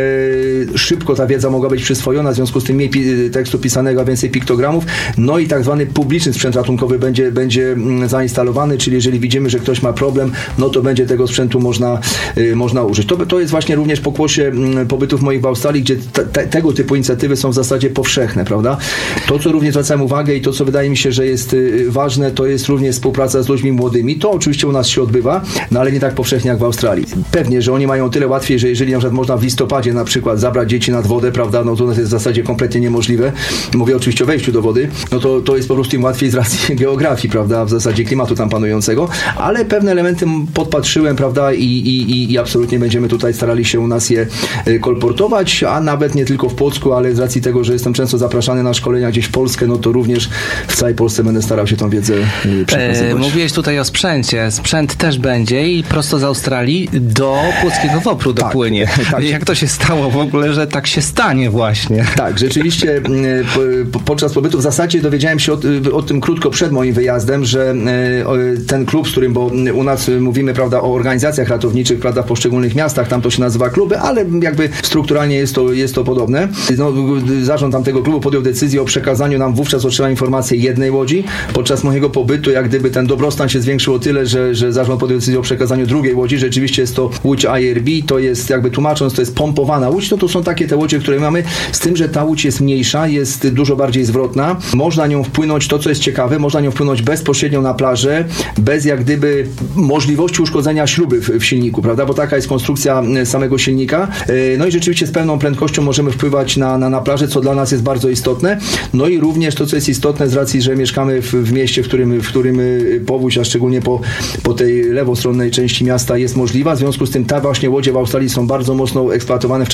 szybko ta wiedza mogła być przyswojona, w związku z tym mniej tekstu pisanego, a więcej piktogramów. No i tak zwany publiczny sprzęt ratunkowy będzie zainstalowany, czyli jeżeli widzimy, że ktoś ma problem, to będzie tego sprzętu można użyć. To jest właśnie również pokłosie pobytów moich w Australii, gdzie tego typu inicjatywy są w zasadzie powszechne, prawda? To, co również zwracam uwagę i to, co wydaje mi się, że jest ważne, to jest również współpraca z ludźmi młodymi. To oczywiście u nas się odbywa, ale nie tak powszechnie jak w Australii. Pewnie, że oni mają tyle łatwiej, że jeżeli na przykład można w listopadzie na przykład zabrać dzieci nad wodę, prawda, to u nas jest w zasadzie kompletnie niemożliwe. Mówię oczywiście o wejściu do wody, to jest po prostu im łatwiej z racji geografii, prawda, w zasadzie klimatu tam panującego, ale pewne elementy podpatrzyłem, prawda, i absolutnie będziemy tutaj starali się u nas je kolportować, a nawet nie tylko w Płocku, ale z racji tego, że jestem często zapraszany na szkolenia gdzieś w Polskę, to również w całej Polsce będę starał się tą wiedzę przekazywać. Mówiłeś tutaj o sprzęcie. Sprzęt też będzie i prosto z Australii do Płockiego WOPR-u dopłynie. Tak. Jak to się stało w ogóle, że tak się stanie właśnie? Tak, rzeczywiście podczas pobytu w zasadzie dowiedziałem się o tym krótko przed moim wyjazdem, że ten klub, z którym, bo u nas mówimy, prawda, o organizacjach ratowniczych, prawda, w poszczególnych miastach, tam to się nazywa kluby, ale jakby strukturalnie jest to podobne. Zarząd tamtego klubu podjął decyzję o przekazaniu nam, wówczas otrzymałem informację, jednej łodzi. Podczas mojego pobytu, jak gdyby ten dobrostan się zwiększył o tyle, że zarząd podjął decyzję o przekazaniu drugiej łodzi. Rzeczywiście jest to łódź IRB, to jest jakby tłumacząc, to jest pompowana łódź, to są takie te łodzie, które mamy, z tym, że ta łódź jest mniejsza, jest dużo bardziej zwrotna. Można nią wpłynąć, to co jest ciekawe, można nią wpłynąć bezpośrednio na plażę, bez jak gdyby możliwości uszkodzenia śruby w silniku, prawda, bo taka jest konstrukcja samego silnika. No i rzeczywiście z pełną prędkością możemy wpływać na plażę, co dla nas jest bardzo istotne. No i również to, co jest istotne z racji, że mieszkamy w mieście, w którym powódź, a szczególnie po tej lewostronnej części miasta jest możliwa. W związku z tym te właśnie łodzie w Australii są bardzo mocno eksploatowane w czasie powodzi.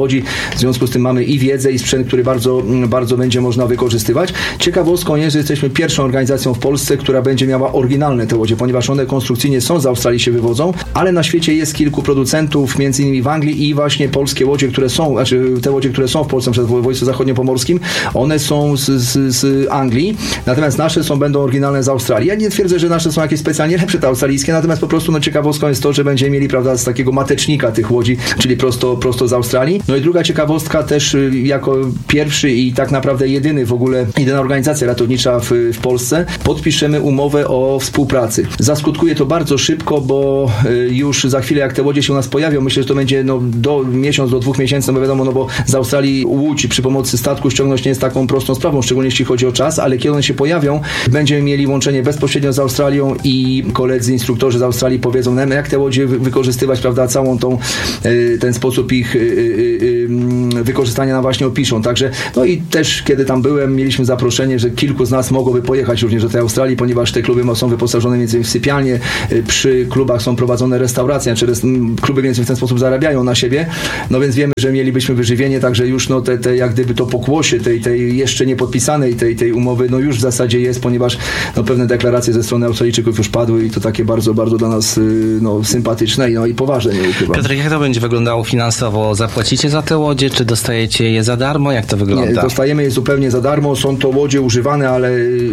Łodzi, w związku z tym mamy i wiedzę, i sprzęt, który bardzo, bardzo będzie można wykorzystywać. Ciekawostką jest, że jesteśmy pierwszą organizacją w Polsce, która będzie miała oryginalne te łodzie, ponieważ one konstrukcyjnie są z Australii, się wywodzą, ale na świecie jest kilku producentów, między innymi w Anglii, i właśnie polskie łodzie, które są, znaczy te łodzie, które są w Polsce, przed wojsku zachodniopomorskim, one są z Anglii, natomiast nasze będą oryginalne z Australii. Ja nie twierdzę, że nasze są jakieś specjalnie lepsze te australijskie, natomiast po prostu ciekawostką jest to, że będziemy mieli, prawda, z takiego matecznika tych łodzi, czyli prosto z Australii. No i druga ciekawostka też, jako pierwszy i tak naprawdę jedyna organizacja ratownicza w Polsce, podpiszemy umowę o współpracy. Zaskutkuje to bardzo szybko, bo już za chwilę, jak te łodzie się u nas pojawią, myślę, że to będzie do miesiąc, do 2 miesięcy, bo wiadomo, bo z Australii łódź przy pomocy statku ściągnąć nie jest taką prostą sprawą, szczególnie jeśli chodzi o czas, ale kiedy one się pojawią, będziemy mieli łączenie bezpośrednio z Australią i koledzy instruktorzy z Australii powiedzą nam, jak te łodzie wykorzystywać, prawda, całą ten sposób ich wykorzystania nam właśnie opiszą. Także, no i też, kiedy tam byłem, mieliśmy zaproszenie, że kilku z nas mogłoby pojechać również do tej Australii, ponieważ te kluby są wyposażone między innymi w sypialnie, przy klubach są prowadzone restauracje, kluby między innymi w ten sposób zarabiają na siebie, no więc wiemy, że mielibyśmy wyżywienie, także już jak gdyby to pokłosie tej jeszcze nie podpisanej tej umowy, no już w zasadzie jest, ponieważ pewne deklaracje ze strony Australijczyków już padły i to takie bardzo, bardzo dla nas sympatyczne i poważne, nie ukrywam. Piotr, jak to będzie wyglądało finansowo? Zapłacicie za te łodzie, czy dostajecie je za darmo? Jak to wygląda? Nie, dostajemy je zupełnie za darmo. Są to łodzie używane, ale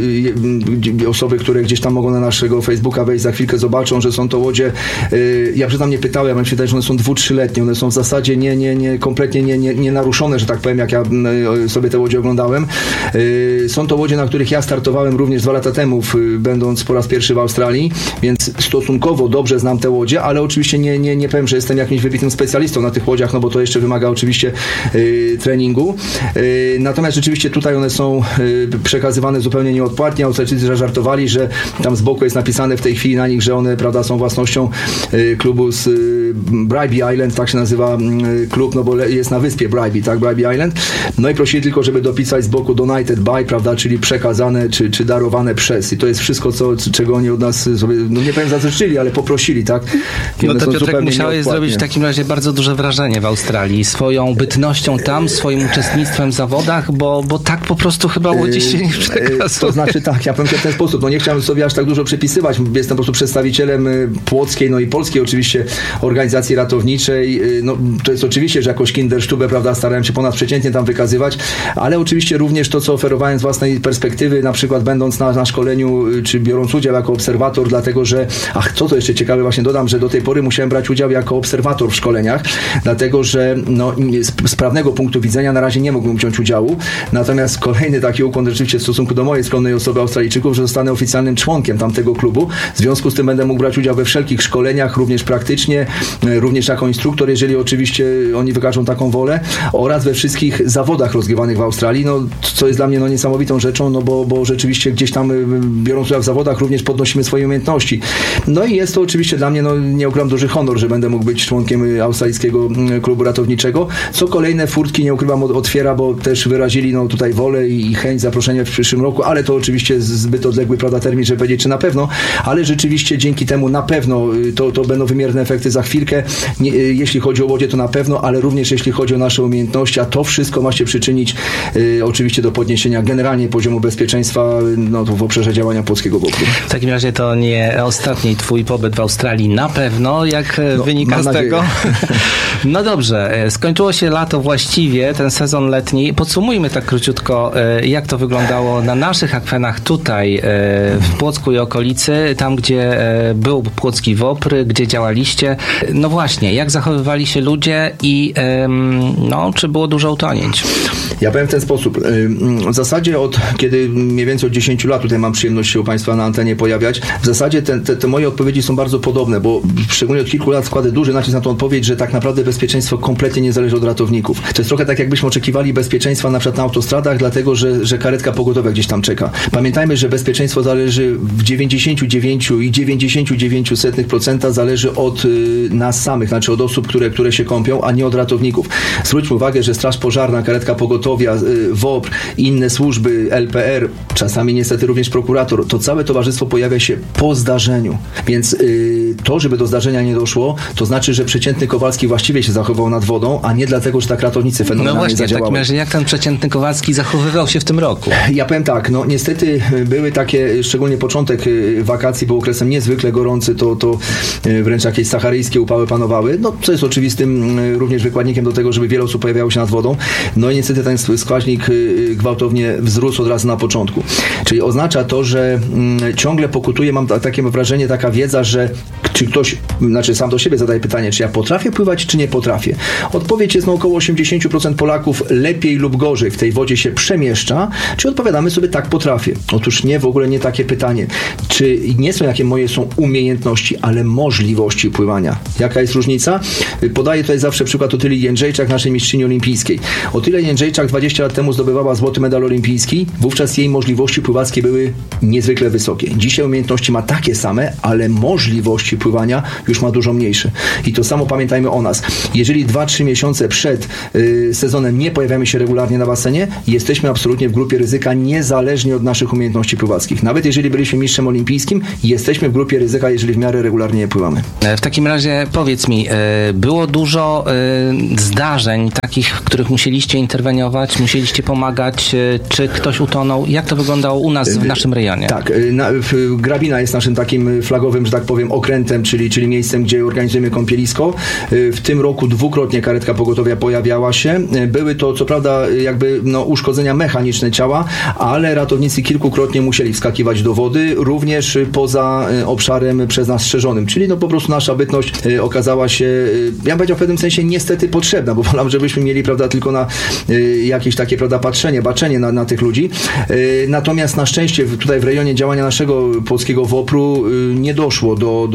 osoby, które gdzieś tam mogą na naszego Facebooka wejść, za chwilkę zobaczą, że są to łodzie, ja przyznam, nie pytałem, ale mi się wydaje, że one są 2-3-letnie. One są w zasadzie kompletnie nie naruszone, że tak powiem, jak ja sobie te łodzie oglądałem. Są to łodzie, na których ja startowałem również 2 lata temu, będąc po raz pierwszy w Australii, więc stosunkowo dobrze znam te łodzie, ale oczywiście nie powiem, że jestem jakimś wybitnym specjalistą na tych łodziach, bo to jeszcze wymaga oczywiście treningu. Natomiast rzeczywiście tutaj one są przekazywane zupełnie nieodpłatnie. Australijczycy żartowali, że tam z boku jest napisane w tej chwili na nich, że one, prawda, są własnością klubu z Bribie Island, tak się nazywa klub, bo jest na wyspie Bribie, tak, Bribie Island. No i prosili tylko, żeby dopisać z boku donated by, prawda, czyli przekazane, czy darowane przez. I to jest wszystko, czego oni od nas sobie, nie powiem zazdroszczyli, ale poprosili, tak? No to Piotrek, musiałeś zrobić w takim razie bardzo duże wrażenie w Australii, swoją bytnością tam, swoim uczestnictwem w zawodach, bo tak po prostu chyba łodzie się nie przekazuje. To znaczy tak, ja powiem w ten sposób, nie chciałem sobie aż tak dużo przepisywać, jestem po prostu przedstawicielem płockiej, i polskiej oczywiście organizacji ratowniczej, to jest oczywiście, że jakoś Kinderstube, prawda, starałem się ponadprzeciętnie tam wykazywać, ale oczywiście również to, co oferowałem z własnej perspektywy, na przykład będąc na szkoleniu, czy biorąc udział jako obserwator, dlatego że, co to jeszcze ciekawe, właśnie dodam, że do tej pory musiałem brać udział jako obserwator w szkoleniach, dlatego że z prawnego punktu widzenia na razie nie mógłbym wziąć udziału, natomiast kolejny taki ukłon rzeczywiście w stosunku do mojej skromnej osoby Australijczyków, że zostanę oficjalnym członkiem tamtego klubu, w związku z tym będę mógł brać udział we wszelkich szkoleniach, również praktycznie, również jako instruktor, jeżeli oczywiście oni wykażą taką wolę, oraz we wszystkich zawodach rozgrywanych w Australii, co jest dla mnie niesamowitą rzeczą, bo rzeczywiście gdzieś tam biorąc udział w zawodach również podnosimy swoje umiejętności. No i jest to oczywiście dla mnie, nie ukrywam, duży honor, że będę mógł być członkiem australijskiego klubu ratowniczego, co kolejne furtki, nie ukrywam, otwiera, bo też wyrazili tutaj wolę i chęć zaproszenia w przyszłym roku, ale to oczywiście zbyt odległy, prawda, termin, żeby powiedzieć, czy na pewno, ale rzeczywiście dzięki temu na pewno to będą wymierne efekty za chwilkę, jeśli chodzi o łodzie, to na pewno, ale również jeśli chodzi o nasze umiejętności, a to wszystko ma się przyczynić oczywiście do podniesienia generalnie poziomu bezpieczeństwa w obszarze działania Płockiego Wokru. W takim razie to nie ostatni twój pobyt w Australii na pewno, jak wynika z tego. No dobrze, skończyło się lato właściwie, ten sezon letni. Podsumujmy tak króciutko, jak to wyglądało na naszych akwenach tutaj w Płocku i okolicy, tam gdzie był Płocki WOPR, gdzie działaliście. No właśnie, jak zachowywali się ludzie i czy było dużo utonięć? Ja powiem w ten sposób. W zasadzie kiedy mniej więcej od 10 lat tutaj mam przyjemność się u Państwa na antenie pojawiać, w zasadzie te moje odpowiedzi są bardzo podobne, bo szczególnie od kilku lat składę duży nacisk na tą odpowiedź, że tak naprawdę bezpieczeństwo kompletnie nie zależy od ratowników. To jest trochę tak, jakbyśmy oczekiwali bezpieczeństwa na przykład na autostradach, dlatego, że karetka pogotowia gdzieś tam czeka. Pamiętajmy, że bezpieczeństwo zależy w 99,99% zależy od nas samych, znaczy od osób, które się kąpią, a nie od ratowników. Zwróćmy uwagę, że Straż Pożarna, karetka pogotowia, WOPR, inne służby, LPR, czasami niestety również prokurator, to całe towarzystwo pojawia się po zdarzeniu. Więc to, żeby do zdarzenia nie doszło, to znaczy, że przeciętny Kowalski właściwie się zachował nad wodą, a nie dlatego, że tak ratownicy fenomenalnie zadziałali. W takim razie jak ten przeciętny Kowalski zachowywał się w tym roku? Ja powiem tak, no niestety były takie, szczególnie początek wakacji był okresem niezwykle gorący, to wręcz jakieś saharyjskie upały panowały, no co jest oczywistym również wykładnikiem do tego, żeby wiele osób pojawiało się nad wodą. No i niestety ten wskaźnik gwałtownie wzrósł od razu na początku. Czyli oznacza to, że ciągle pokutuje, mam takie wrażenie, taka wiedza, że czy ktoś, znaczy sam do siebie zadaje pytanie, czy ja potrafię pływać, czy nie potrafię. Odpowiedź jest, no około 80% Polaków lepiej lub gorzej w tej wodzie się przemieszcza, czy odpowiadamy sobie tak potrafię. Otóż nie, w ogóle nie takie pytanie. Czy nie są jakie moje są umiejętności, ale możliwości pływania. Jaka jest różnica? Podaję tutaj zawsze przykład Otylii Jędrzejczak, naszej mistrzyni olimpijskiej. Otylia Jędrzejczak 20 lat temu zdobywała złoty medal olimpijski, wówczas jej możliwości pływackie były niezwykle wysokie. Dzisiaj umiejętności ma takie same, ale możliwości pływania już ma dużo mniejsze. I to samo pamiętajmy o nas. Jeżeli 2-3 miesiące przed sezonem nie pojawiamy się regularnie na basenie, jesteśmy absolutnie w grupie ryzyka, niezależnie od naszych umiejętności pływackich. Nawet jeżeli byliśmy mistrzem olimpijskim, jesteśmy w grupie ryzyka, jeżeli w miarę regularnie nie pływamy. W takim razie powiedz mi, było dużo zdarzeń takich, w których musieliście interweniować, musieliście pomagać, czy ktoś utonął? Jak to wyglądało u nas w naszym rejonie? Tak, Grabina jest naszym takim flagowym, że tak powiem, okrętem, czyli miejscem, gdzie organizujemy kąpielisko. W tym roku dwukrotnie karetka pogotowia pojawiała się. Były to, co prawda, jakby uszkodzenia mechaniczne ciała, ale ratownicy kilkukrotnie musieli wskakiwać do wody, również poza obszarem przez nas strzeżonym. Czyli po prostu nasza bytność okazała się, ja bym powiedział, w pewnym sensie niestety potrzebna, bo wolałbym, żebyśmy mieli, prawda, tylko na jakieś takie, prawda, baczenie na tych ludzi. Natomiast na szczęście tutaj w rejonie działania naszego płockiego WOPR-u nie doszło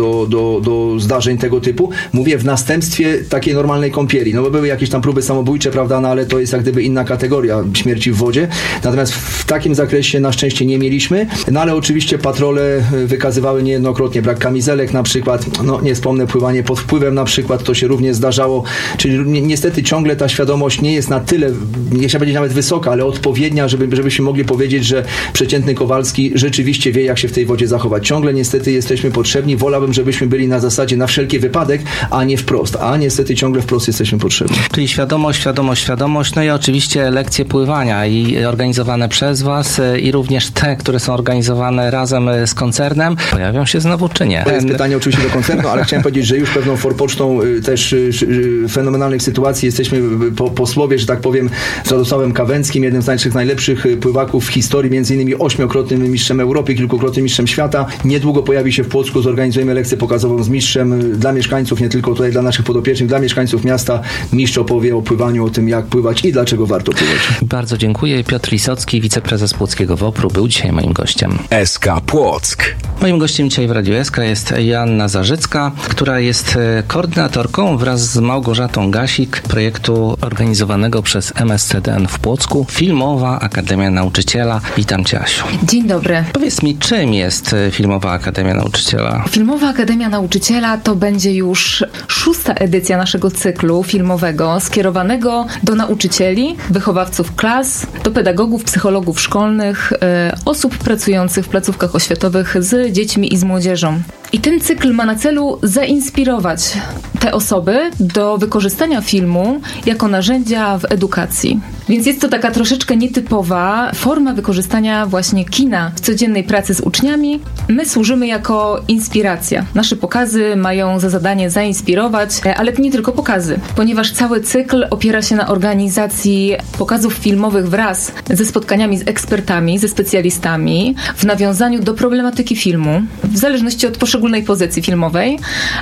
do zdarzeń tego typu. Mówię w następstwie takiej normalnej kąpieli. No bo były jakieś tam próby samobójcze, prawda, no ale to jest jak gdyby inna kategoria śmierci w wodzie. Natomiast w takim zakresie na szczęście nie mieliśmy. No ale oczywiście patrole wykazywały niejednokrotnie brak kamizelek na przykład. No nie wspomnę, pływanie pod wpływem na przykład, to się również zdarzało. Czyli niestety ciągle ta świadomość nie jest na tyle, nie chciałbym powiedzieć nawet wysoka, ale odpowiednia, żebyśmy mogli powiedzieć, że przeciętny Kowalski rzeczywiście wie, jak się w tej wodzie zachować. Ciągle niestety jesteśmy potrzebni. Wolałbym, żebyśmy byli na zasadzie na wszelki wypadek, a nie wprost. A niestety ciągle wprost jesteśmy potrzebni. Czyli świadomość, no i oczywiście lekcje pływania i organizowane przez Was i również te, które są organizowane razem z koncernem, pojawią się znowu czy nie? To jest pytanie oczywiście do koncernu, ale chciałem powiedzieć, że już pewną forpocztą też fenomenalnych sytuacji jesteśmy po słowie, że tak powiem, z Radosławem Kawęckim, jednym z najlepszych pływaków w historii, między innymi 8-krotnym mistrzem Europy, kilkukrotnym mistrzem świata. Niedługo pojawi się w Płocku, zorganizujemy lekcję pokazową z mistrzem dla mieszkańców, nie tylko tutaj dla naszych podopiecznych, dla mieszkańców miasta. Mistrz opowie o pływaniu, o tym, jak pływać i dlaczego warto pływać. Bardzo dziękuję. Piotr Lisocki, wiceprezes Płockiego WOPR-u, był dzisiaj moim gościem. SK Płock. Moim gościem dzisiaj w Radiu SK jest Joanna Zarzycka, która jest koordynatorką wraz z Małgorzatą Gasik projektu organizowanego przez MSCDN w Płocku, Filmowa Akademia Nauczyciela. Witam Cię, Asiu. Dzień dobry. Powiedz mi, czym jest Filmowa Akademia Nauczyciela? Filmowa Akademia Nauczyciela to będzie już 6. edycja naszego cyklu filmowego skierowanego do nauczycieli, wychowawców klas, do pedagogów, psychologów szkolnych, osób pracujących w placówkach oświatowych z dziećmi i z młodzieżą. I ten cykl ma na celu zainspirować te osoby do wykorzystania filmu jako narzędzia w edukacji. Więc jest to taka troszeczkę nietypowa forma wykorzystania właśnie kina w codziennej pracy z uczniami. My służymy jako inspiracja. Nasze pokazy mają za zadanie zainspirować, ale nie tylko pokazy, ponieważ cały cykl opiera się na organizacji pokazów filmowych wraz ze spotkaniami z ekspertami, ze specjalistami, w nawiązaniu do problematyki filmu, w zależności od poszczególnej pozycji filmowej.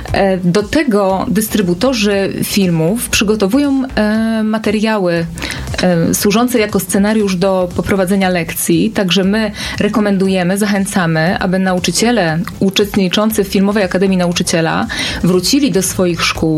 Do tego dystrybutorzy filmów przygotowują materiały służące jako scenariusz do poprowadzenia lekcji, także my rekomendujemy, zachęcamy, aby nauczyciele uczestniczący w Filmowej Akademii Nauczyciela wrócili do swoich szkół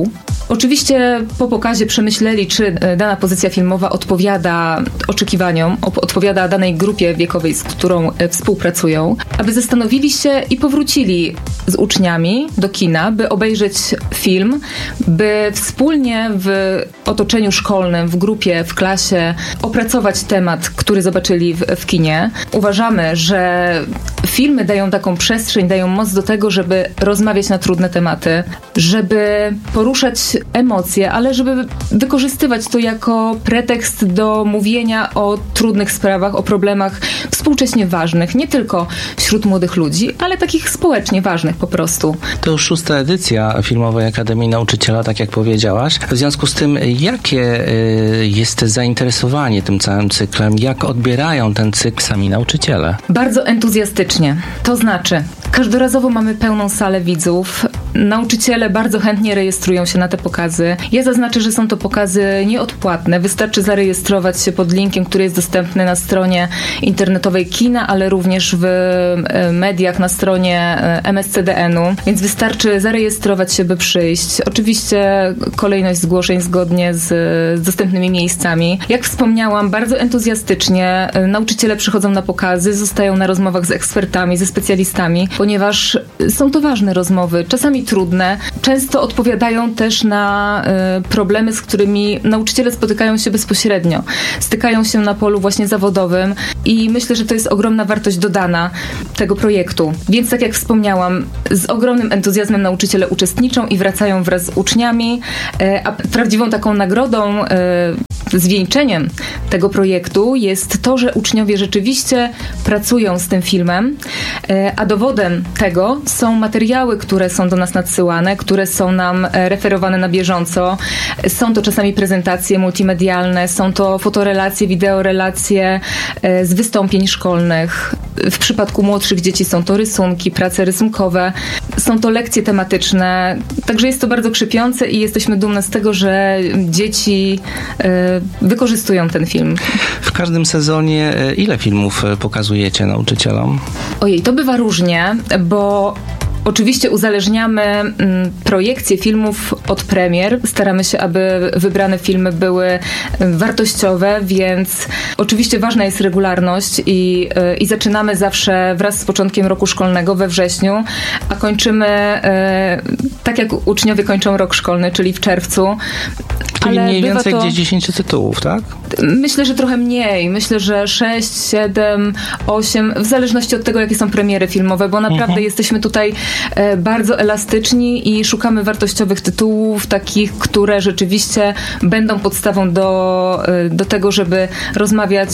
Oczywiście po pokazie przemyśleli, czy dana pozycja filmowa odpowiada oczekiwaniom, odpowiada danej grupie wiekowej, z którą współpracują, aby zastanowili się i powrócili z uczniami do kina, by obejrzeć film, by wspólnie w otoczeniu szkolnym, w grupie, w klasie opracować temat, który zobaczyli w kinie. Uważamy, że filmy dają taką przestrzeń, dają moc do tego, żeby rozmawiać na trudne tematy, żeby poruszać emocje, ale żeby wykorzystywać to jako pretekst do mówienia o trudnych sprawach, o problemach współcześnie ważnych, nie tylko wśród młodych ludzi, ale takich społecznie ważnych po prostu. To już 6. edycja Filmowej Akademii Nauczyciela, tak jak powiedziałaś. W związku z tym, jakie jest zainteresowanie tym całym cyklem? Jak odbierają ten cykl sami nauczyciele? Bardzo entuzjastycznie. To znaczy, każdorazowo mamy pełną salę widzów. Nauczyciele bardzo chętnie rejestrują się na te pokazy. Ja zaznaczę, że są to pokazy nieodpłatne. Wystarczy zarejestrować się pod linkiem, który jest dostępny na stronie internetowej kina, ale również w mediach na stronie MSCDN-u. Więc wystarczy zarejestrować się, by przyjść. Oczywiście kolejność zgłoszeń zgodnie z dostępnymi miejscami. Jak wspomniałam, bardzo entuzjastycznie nauczyciele przychodzą na pokazy, zostają na rozmowach z ekspertami, ze specjalistami, ponieważ są to ważne rozmowy, czasami trudne. Często odpowiadają też na problemy, z którymi nauczyciele spotykają się bezpośrednio. Stykają się na polu właśnie zawodowym i myślę, że to jest ogromna wartość dodana tego projektu. Więc tak jak wspomniałam, z ogromnym entuzjazmem nauczyciele uczestniczą i wracają wraz z uczniami, a prawdziwą taką nagrodą, zwieńczeniem tego projektu jest to, że uczniowie rzeczywiście pracują z tym filmem, a dowodem tego są materiały, które są do nas nadsyłane, które są nam referowane na bieżąco. Są to czasami prezentacje multimedialne, są to fotorelacje, wideorelacje z wystąpień szkolnych. W przypadku młodszych dzieci są to rysunki, prace rysunkowe, są to lekcje tematyczne. Także jest to bardzo krzepiące i jesteśmy dumne z tego, że dzieci wykorzystują ten film. W każdym sezonie ile filmów pokazujecie nauczycielom? Ojej, to bywa różnie, bo oczywiście uzależniamy projekcje filmów od premier. Staramy się, aby wybrane filmy były wartościowe, więc oczywiście ważna jest regularność i zaczynamy zawsze wraz z początkiem roku szkolnego we wrześniu, a kończymy tak jak uczniowie kończą rok szkolny, czyli w czerwcu. Czyli mniej więcej gdzieś 10 tytułów, tak? Myślę, że trochę mniej. Myślę, że 6, 7, 8, w zależności od tego, jakie są premiery filmowe, bo naprawdę jesteśmy tutaj bardzo elastyczni i szukamy wartościowych tytułów, takich, które rzeczywiście będą podstawą do tego, żeby rozmawiać,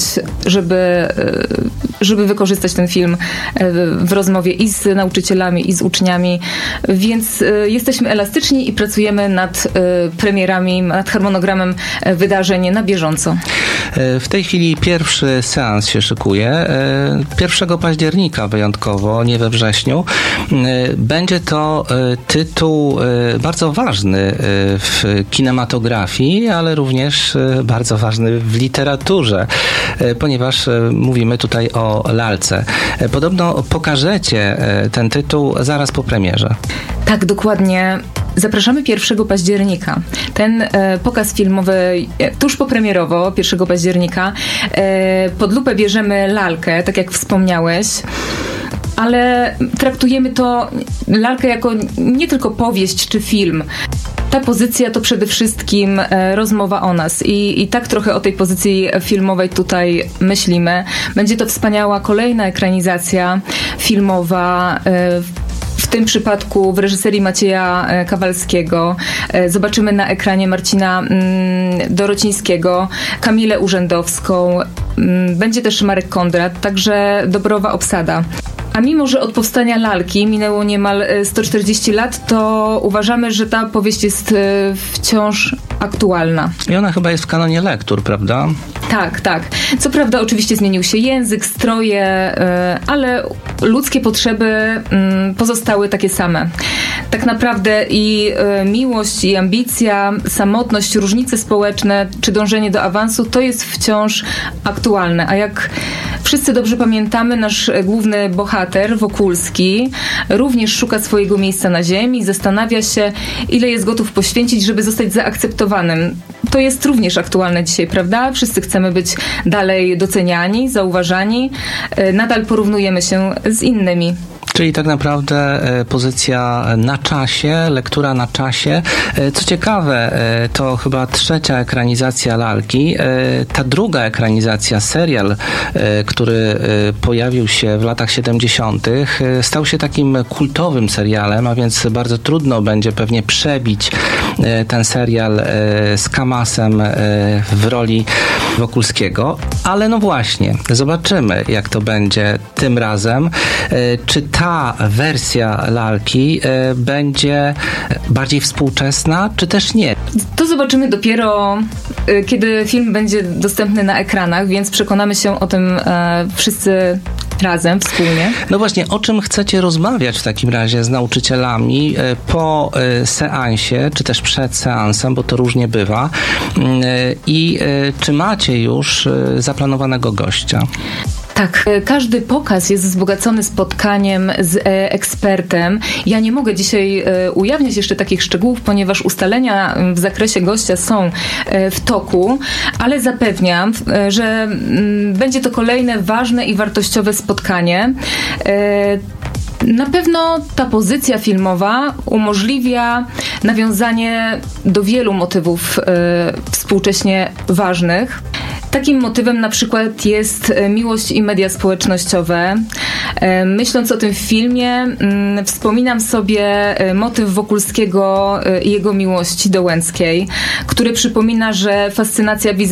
żeby wykorzystać ten film w rozmowie i z nauczycielami, i z uczniami. Więc jesteśmy elastyczni i pracujemy nad premierami, nad harmonogramem wydarzeń na bieżąco. W tej chwili pierwszy seans się szykuje. 1 października wyjątkowo, nie we wrześniu. Będzie to tytuł bardzo ważny w kinematografii, ale również bardzo ważny w literaturze, ponieważ mówimy tutaj o lalce. Podobno pokażecie ten tytuł zaraz po premierze. Tak, dokładnie. Zapraszamy 1 października. Ten pokaz filmowy tuż popremierowo, 1 października, pod lupę bierzemy lalkę, tak jak wspomniałeś, ale traktujemy to lalkę jako nie tylko powieść czy film. Ta pozycja to przede wszystkim rozmowa o nas i tak trochę o tej pozycji filmowej tutaj myślimy. Będzie to wspaniała kolejna ekranizacja filmowa, w tym przypadku w reżyserii Macieja Kawalskiego. Zobaczymy na ekranie Marcina Dorocińskiego, Kamilę Urzędowską. Będzie też Marek Kondrat, także dobrowa obsada. A mimo, że od powstania lalki minęło niemal 140 lat, to uważamy, że ta powieść jest wciąż aktualna. I ona chyba jest w kanonie lektur, prawda? Tak, tak. Co prawda oczywiście zmienił się język, stroje, ale ludzkie potrzeby pozostały takie same. Tak naprawdę i miłość, i ambicja, samotność, różnice społeczne, czy dążenie do awansu, to jest wciąż aktualne. A jak wszyscy dobrze pamiętamy, nasz główny bohater, Wokulski, również szuka swojego miejsca na ziemi, zastanawia się, ile jest gotów poświęcić, żeby zostać zaakceptowanym. To jest również aktualne dzisiaj, prawda? Wszyscy chcemy być dalej doceniani, zauważani. Nadal porównujemy się z innymi. Czyli tak naprawdę pozycja na czasie, lektura na czasie. Co ciekawe, to chyba trzecia ekranizacja Lalki. Ta druga ekranizacja, serial, który pojawił się w latach 70., stał się takim kultowym serialem, a więc bardzo trudno będzie pewnie przebić ten serial z Kamasem w roli Wokulskiego. Ale no właśnie, zobaczymy, jak to będzie tym razem. Czy ta wersja Lalki będzie bardziej współczesna, czy też nie? To zobaczymy dopiero, kiedy film będzie dostępny na ekranach, więc przekonamy się o tym wszyscy razem, wspólnie. No właśnie, o czym chcecie rozmawiać w takim razie z nauczycielami po seansie, czy też przed seansem, bo to różnie bywa. I czy macie już zaplanowanego gościa? Tak, każdy pokaz jest wzbogacony spotkaniem z ekspertem. Ja nie mogę dzisiaj ujawniać jeszcze takich szczegółów, ponieważ ustalenia w zakresie gościa są w toku, ale zapewniam, że będzie to kolejne ważne i wartościowe spotkanie. Na pewno ta pozycja filmowa umożliwia nawiązanie do wielu motywów współcześnie ważnych. Takim motywem na przykład jest miłość i media społecznościowe. Myśląc o tym filmie, wspominam sobie motyw Wokulskiego i jego miłości do Łęckiej, który przypomina, że fascynacja